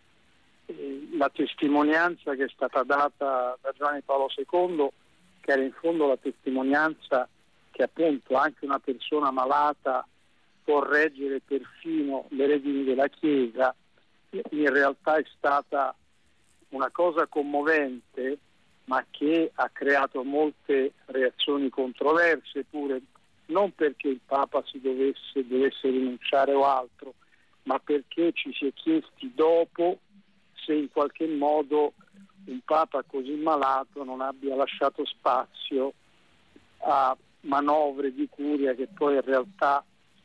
la testimonianza che è stata data da Giovanni Paolo II, che era in fondo la testimonianza che appunto anche una persona malata può reggere perfino le redini della Chiesa, in realtà è stata una cosa commovente, ma che ha creato molte reazioni controverse pure, non perché il Papa si dovesse rinunciare o altro, ma perché ci si è chiesti dopo se in qualche modo un Papa così malato non abbia lasciato spazio a manovre di curia che poi in realtà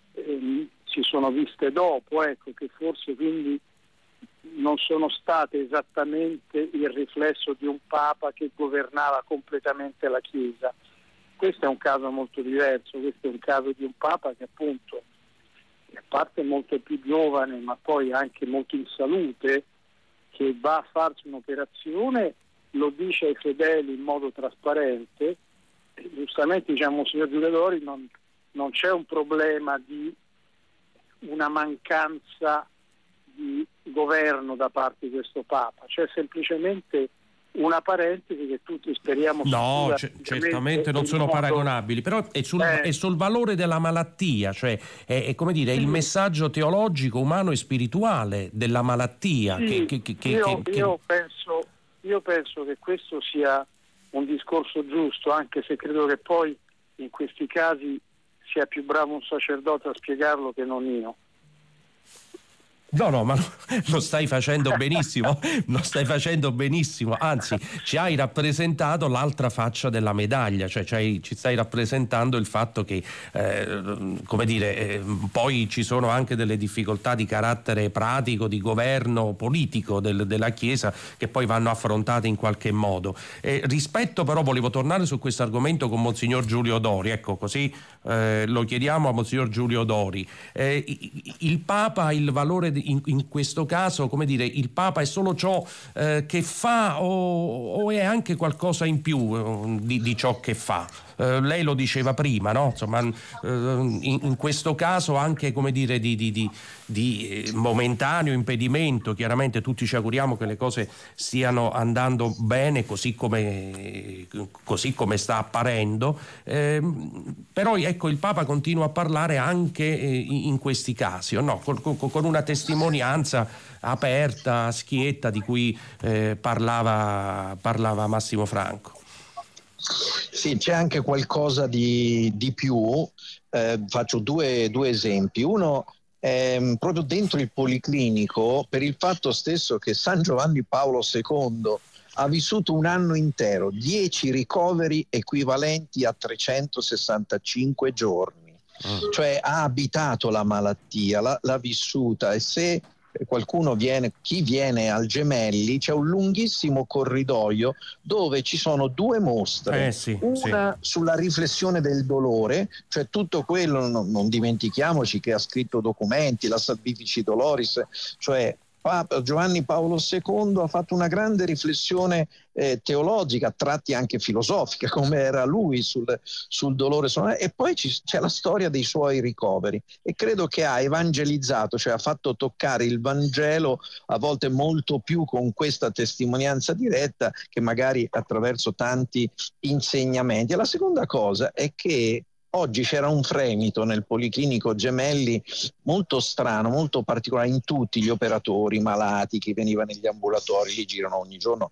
si sono viste dopo, ecco, che forse quindi non sono state esattamente il riflesso di un Papa che governava completamente la Chiesa. Questo è un caso molto diverso, questo è un caso di un Papa che appunto, a parte molto più giovane, ma poi anche molto in salute, che va a farsi un'operazione, lo dice ai fedeli in modo trasparente. E giustamente diciamo, signor Giulio Dori, non c'è un problema di una mancanza di governo da parte di questo Papa, c'è semplicemente una parentesi che tutti speriamo. No, certamente non sono paragonabili, però è sul valore della malattia, cioè è come dire, il messaggio teologico, umano e spirituale della malattia. Sì, io penso che questo sia un discorso giusto, anche se credo che poi in questi casi sia più bravo un sacerdote a spiegarlo che non io. No, ma lo stai facendo benissimo, anzi ci hai rappresentato l'altra faccia della medaglia, cioè ci stai rappresentando il fatto che poi ci sono anche delle difficoltà di carattere pratico, di governo politico della Chiesa, che poi vanno affrontate in qualche modo. Rispetto però, volevo tornare su questo argomento con Monsignor Giulio Dori, ecco, così lo chiediamo a Monsignor Giulio Dori. Il Papa ha il valore in questo caso, come dire, il Papa è solo ciò che fa o è anche qualcosa in più di ciò che fa? Lei lo diceva prima, no? Insomma, in questo caso anche, come dire, di momentaneo impedimento. Chiaramente tutti ci auguriamo che le cose stiano andando bene, così come sta apparendo, però ecco, il Papa continua a parlare anche in questi casi, no? Con una testimonianza aperta, schietta, di cui parlava Massimo Franco. Sì, c'è anche qualcosa di più. Faccio due esempi. Uno è proprio dentro il Policlinico, per il fatto stesso che San Giovanni Paolo II ha vissuto un anno intero, 10 ricoveri equivalenti a 365 giorni. Cioè ha abitato la malattia, l'ha vissuta, e se chi viene al Gemelli, c'è un lunghissimo corridoio dove ci sono due mostre, una sulla riflessione del dolore, cioè tutto quello, non dimentichiamoci che ha scritto documenti, la Salvifici Doloris, cioè Papa Giovanni Paolo II ha fatto una grande riflessione teologica, a tratti anche filosofica, come era lui sul dolore, e poi c'è la storia dei suoi ricoveri, e credo che ha evangelizzato, cioè ha fatto toccare il Vangelo a volte molto più con questa testimonianza diretta che magari attraverso tanti insegnamenti. E la seconda cosa è che Oggi c'era un fremito nel Policlinico Gemelli molto strano, molto particolare, in tutti gli operatori, malati, chi veniva negli ambulatori, lì girano ogni giorno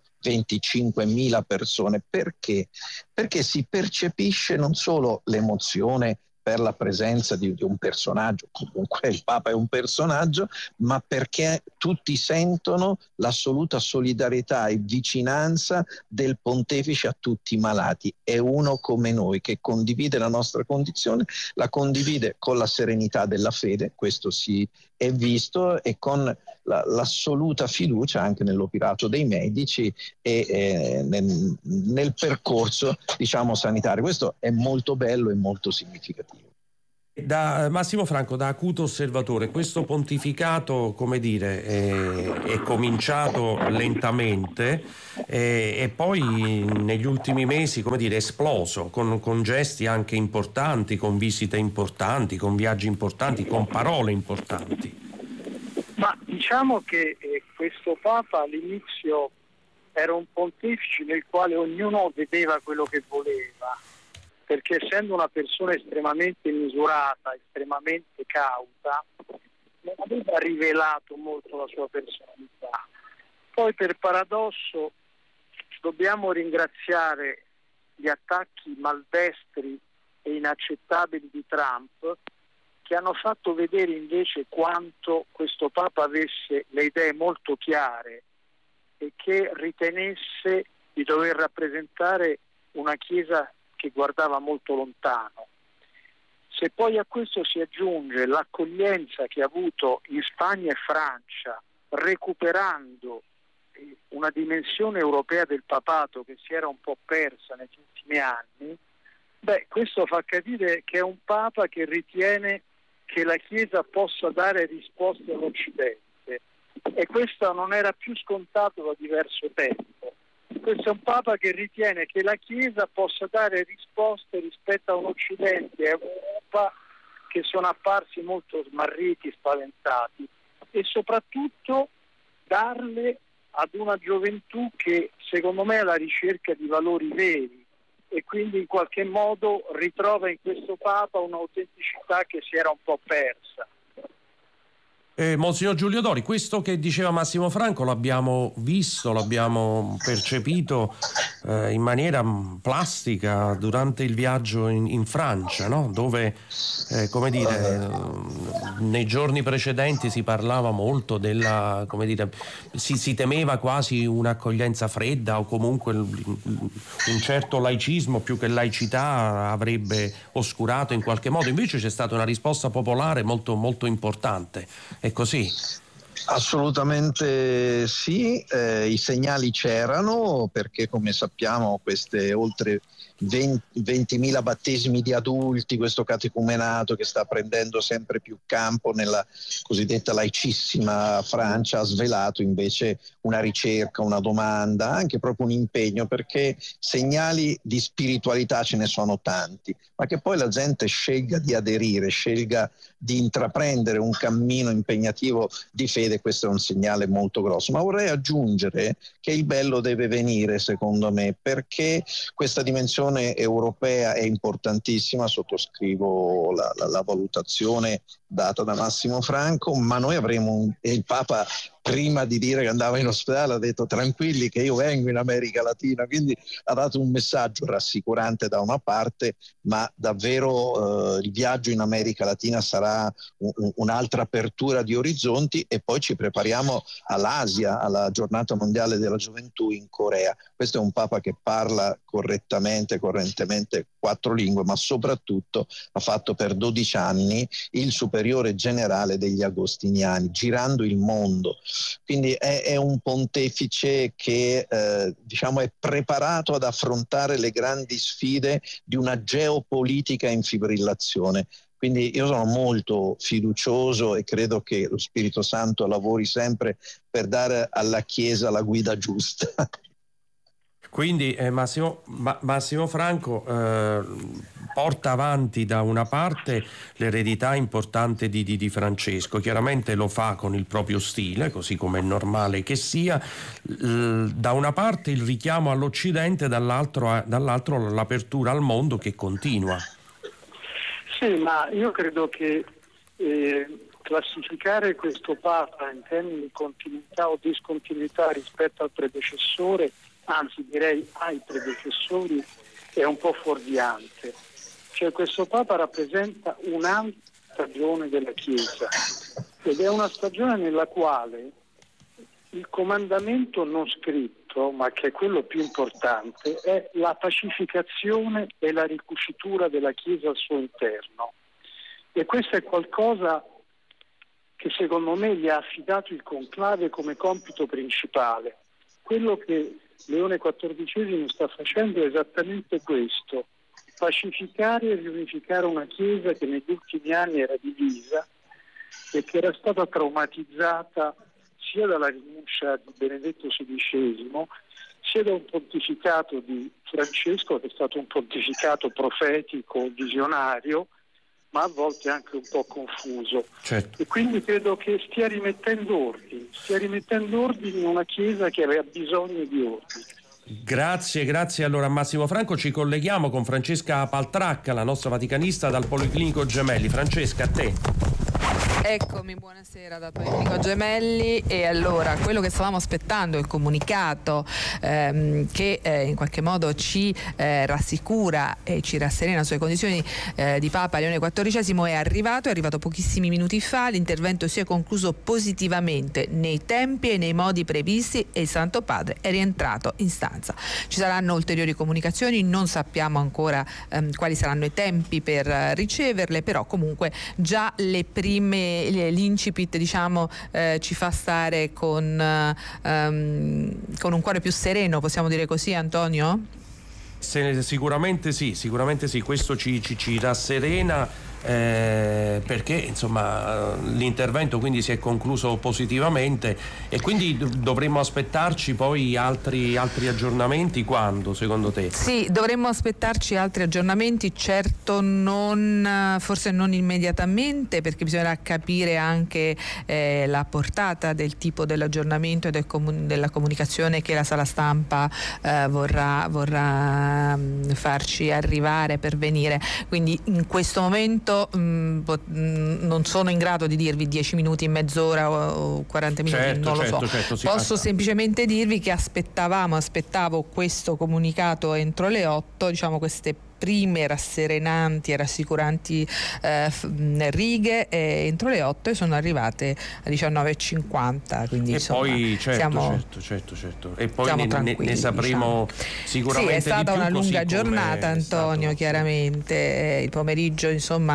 25.000 persone. Perché? Perché si percepisce non solo l'emozione per la presenza di un personaggio, comunque il Papa è un personaggio, ma perché tutti sentono l'assoluta solidarietà e vicinanza del Pontefice a tutti i malati. È uno come noi che condivide la nostra condizione, la condivide con la serenità della fede, questo si è visto, e con l'assoluta fiducia anche nell'operato dei medici e nel percorso, diciamo, sanitario. Questo è molto bello e molto significativo. Da Massimo Franco, da acuto osservatore, questo pontificato, come dire, è cominciato lentamente e poi negli ultimi mesi, come dire, è esploso con gesti anche importanti, con visite importanti, con viaggi importanti, con parole importanti. Ma diciamo che questo Papa all'inizio era un pontefice nel quale ognuno vedeva quello che voleva, perché essendo una persona estremamente misurata, estremamente cauta, non aveva rivelato molto la sua personalità. Poi per paradosso dobbiamo ringraziare gli attacchi maldestri e inaccettabili di Trump, che hanno fatto vedere invece quanto questo Papa avesse le idee molto chiare e che ritenesse di dover rappresentare una Chiesa che guardava molto lontano. Se poi a questo si aggiunge l'accoglienza che ha avuto in Spagna e Francia, recuperando una dimensione europea del papato che si era un po' persa negli ultimi anni, questo fa capire che è un Papa che ritiene che la Chiesa possa dare risposte all'Occidente, e questo non era più scontato da diverso tempo. Questo è un Papa che ritiene che la Chiesa possa dare risposte rispetto a un Occidente e a un'Europa che sono apparsi molto smarriti, spaventati, e soprattutto darle ad una gioventù che secondo me è alla ricerca di valori veri, e quindi in qualche modo ritrova in questo Papa un'autenticità che si era un po' persa. Monsignor Giulio Dori, questo che diceva Massimo Franco l'abbiamo visto, l'abbiamo percepito in maniera plastica durante il viaggio in Francia, no? Dove, come dire, nei giorni precedenti si parlava molto della, come dire, si temeva quasi un'accoglienza fredda o comunque un certo laicismo più che laicità avrebbe oscurato in qualche modo. Invece c'è stata una risposta popolare molto, molto importante. È così? Assolutamente sì, i segnali c'erano, perché come sappiamo queste oltre 20.000 battesimi di adulti, questo catecumenato che sta prendendo sempre più campo nella cosiddetta laicissima Francia, ha svelato invece una ricerca, una domanda, anche proprio un impegno, perché segnali di spiritualità ce ne sono tanti, ma che poi la gente scelga di aderire, scelga di intraprendere un cammino impegnativo di fede, questo è un segnale molto grosso. Ma vorrei aggiungere che il bello deve venire, secondo me, perché questa dimensione europea è importantissima, sottoscrivo la valutazione data da Massimo Franco, ma noi avremo il Papa, prima di dire che andava in ospedale, ha detto tranquilli che io vengo in America Latina, quindi ha dato un messaggio rassicurante da una parte, ma davvero il viaggio in America Latina sarà un'altra apertura di orizzonti, e poi ci prepariamo all'Asia, alla giornata mondiale della gioventù in Corea. Questo è un Papa che parla correntemente 4 lingue, ma soprattutto ha fatto per 12 anni il superiore generale degli agostiniani, girando il mondo. Quindi è un pontefice che diciamo è preparato ad affrontare le grandi sfide di una geopolitica in fibrillazione. Quindi io sono molto fiducioso e credo che lo Spirito Santo lavori sempre per dare alla Chiesa la guida giusta. Quindi Massimo Franco porta avanti da una parte l'eredità importante di Francesco, chiaramente lo fa con il proprio stile, così come è normale che sia, da una parte il richiamo all'Occidente, dall'altro l'apertura al mondo che continua. Sì, ma io credo che classificare questo Papa in termini di continuità o discontinuità rispetto al predecessore, anzi direi ai predecessori, è un po' fuorviante. Cioè questo Papa rappresenta un'altra stagione della Chiesa ed è una stagione nella quale il comandamento non scritto, ma che è quello più importante, è la pacificazione e la ricucitura della Chiesa al suo interno. E questo è qualcosa che secondo me gli ha affidato il conclave come compito principale. Quello che Leone XIV sta facendo è esattamente questo: pacificare e riunificare una Chiesa che negli ultimi anni era divisa e che era stata traumatizzata sia dalla rinuncia di Benedetto XVI, sia da un pontificato di Francesco, che è stato un pontificato profetico, visionario, ma a volte anche un po' confuso. Certo. E quindi credo che stia rimettendo ordine in una Chiesa che aveva bisogno di ordine. Grazie allora a Massimo Franco. Ci colleghiamo con Francesca Paltracca, la nostra vaticanista dal Policlinico Gemelli. Francesca, a te. Eccomi, buonasera dal Policlinico Gemelli. E allora, quello che stavamo aspettando, il comunicato che in qualche modo ci rassicura e ci rasserena sulle condizioni di Papa Leone XIV è arrivato pochissimi minuti fa. L'intervento si è concluso positivamente nei tempi e nei modi previsti e il Santo Padre è rientrato in stanza. Ci saranno ulteriori comunicazioni, non sappiamo ancora quali saranno i tempi per riceverle, però comunque già l'incipit ci fa stare con un cuore più sereno, possiamo dire così, Antonio? Sicuramente sì, questo ci rasserena. Perché insomma l'intervento quindi si è concluso positivamente e quindi dovremmo aspettarci poi altri aggiornamenti. Quando, secondo te? Sì, dovremmo aspettarci altri aggiornamenti, certo forse non immediatamente, perché bisognerà capire anche la portata del tipo dell'aggiornamento e della comunicazione che la sala stampa vorrà farci arrivare, pervenire. Quindi in questo momento non sono in grado di dirvi 10 minuti, mezz'ora o 40 minuti, non lo so. Certo, sì, posso semplicemente dirvi che aspettavo questo comunicato entro le 8, queste prime rasserenanti e rassicuranti righe entro le 8 e sono arrivate a 19:50, quindi e insomma poi certo e poi ne sapremo sicuramente. Sì, è stata di più, una lunga giornata, Antonio, chiaramente il pomeriggio insomma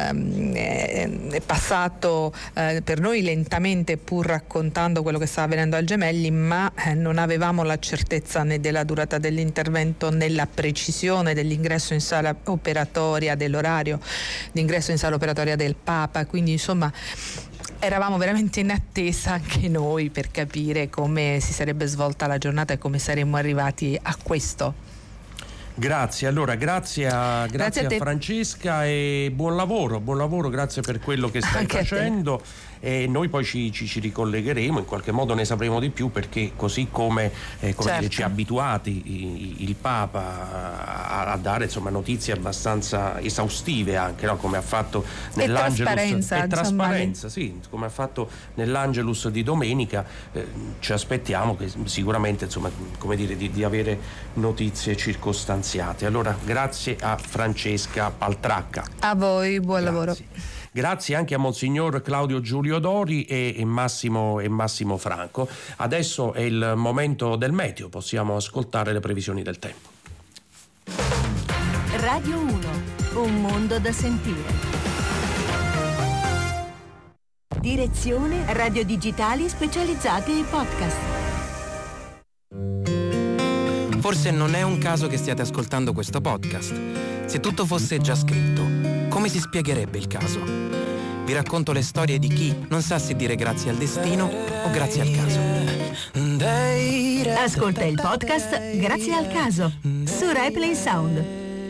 è passato per noi lentamente, pur raccontando quello che stava avvenendo al Gemelli, ma non avevamo la certezza né della durata dell'intervento né la precisione dell'ingresso in sala operatoria, dell'orario d'ingresso in sala operatoria del Papa, quindi insomma eravamo veramente in attesa anche noi per capire come si sarebbe svolta la giornata e come saremmo arrivati a questo. Grazie a Francesca e buon lavoro, grazie per quello che stai facendo. E noi poi ci ricollegheremo, in qualche modo ne sapremo di più, perché così come ci ha abituati il Papa a dare notizie abbastanza esaustive anche, no? Come ha fatto nell'Angelus trasparenza, sì, come ha fatto nell'Angelus di domenica. Ci aspettiamo che sicuramente di avere notizie circostanziate. Allora grazie a Francesca Paltracca. A voi, buon lavoro. Grazie anche a Monsignor Claudio Giulio Dori e Massimo Franco. Adesso è il momento del meteo, possiamo ascoltare le previsioni del tempo. Radio 1, un mondo da sentire. Direzione Radio Digitali Specializzati ai podcast. Forse non è un caso che stiate ascoltando questo podcast. Se tutto fosse già scritto, come si spiegherebbe il caso? Vi racconto le storie di chi non sa se dire grazie al destino o grazie al caso. Ascolta il podcast Grazie al caso su RaiPlay Sound.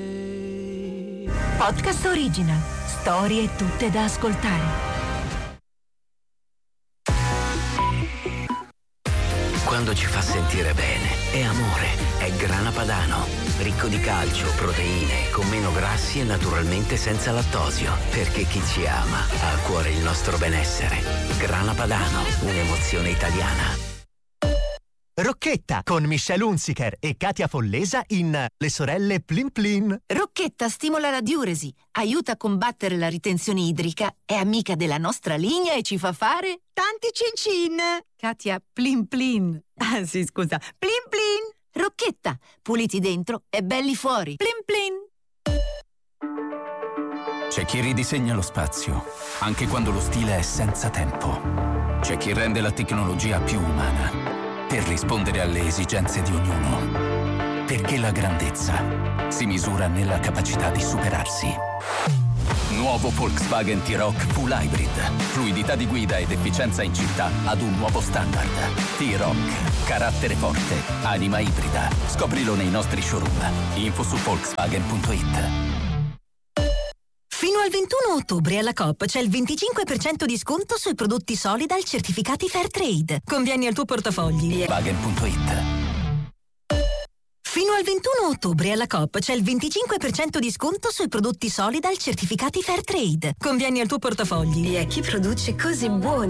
Podcast Original. Storie tutte da ascoltare. quando ci fa sentire bene. È amore, è Grana Padano. Ricco di calcio, proteine, con meno grassi e naturalmente senza lattosio. Perché chi ci ama ha a cuore il nostro benessere. Grana Padano, un'emozione italiana. Rocchetta con Michelle Hunziker e Katia Follesa in Le sorelle Plin Plin. Rocchetta stimola la diuresi, aiuta a combattere la ritenzione idrica, è amica della nostra linea e ci fa fare tanti cin-cin. Katia, Plin Plin. Ah sì, scusa, Plin Plin. Rocchetta, puliti dentro e belli fuori. Plin Plin. C'è chi ridisegna lo spazio, anche quando lo stile è senza tempo. C'è chi rende la tecnologia più umana, per rispondere alle esigenze di ognuno. Perché la grandezza si misura nella capacità di superarsi. Nuovo Volkswagen T-Roc Full Hybrid. Fluidità di guida ed efficienza in città ad un nuovo standard. T-Roc. Carattere forte. Anima ibrida. Scoprilo nei nostri showroom. Info su Volkswagen.it. Fino al 21 ottobre alla Coop c'è il 25% di sconto sui prodotti Solidal certificati Fairtrade. Convieni al tuo portafogli. Volkswagen.it. Fino al 21 ottobre alla Coop c'è il 25% di sconto sui prodotti Solidal certificati Fairtrade. Convieni al tuo portafogli. E a chi produce cose buone.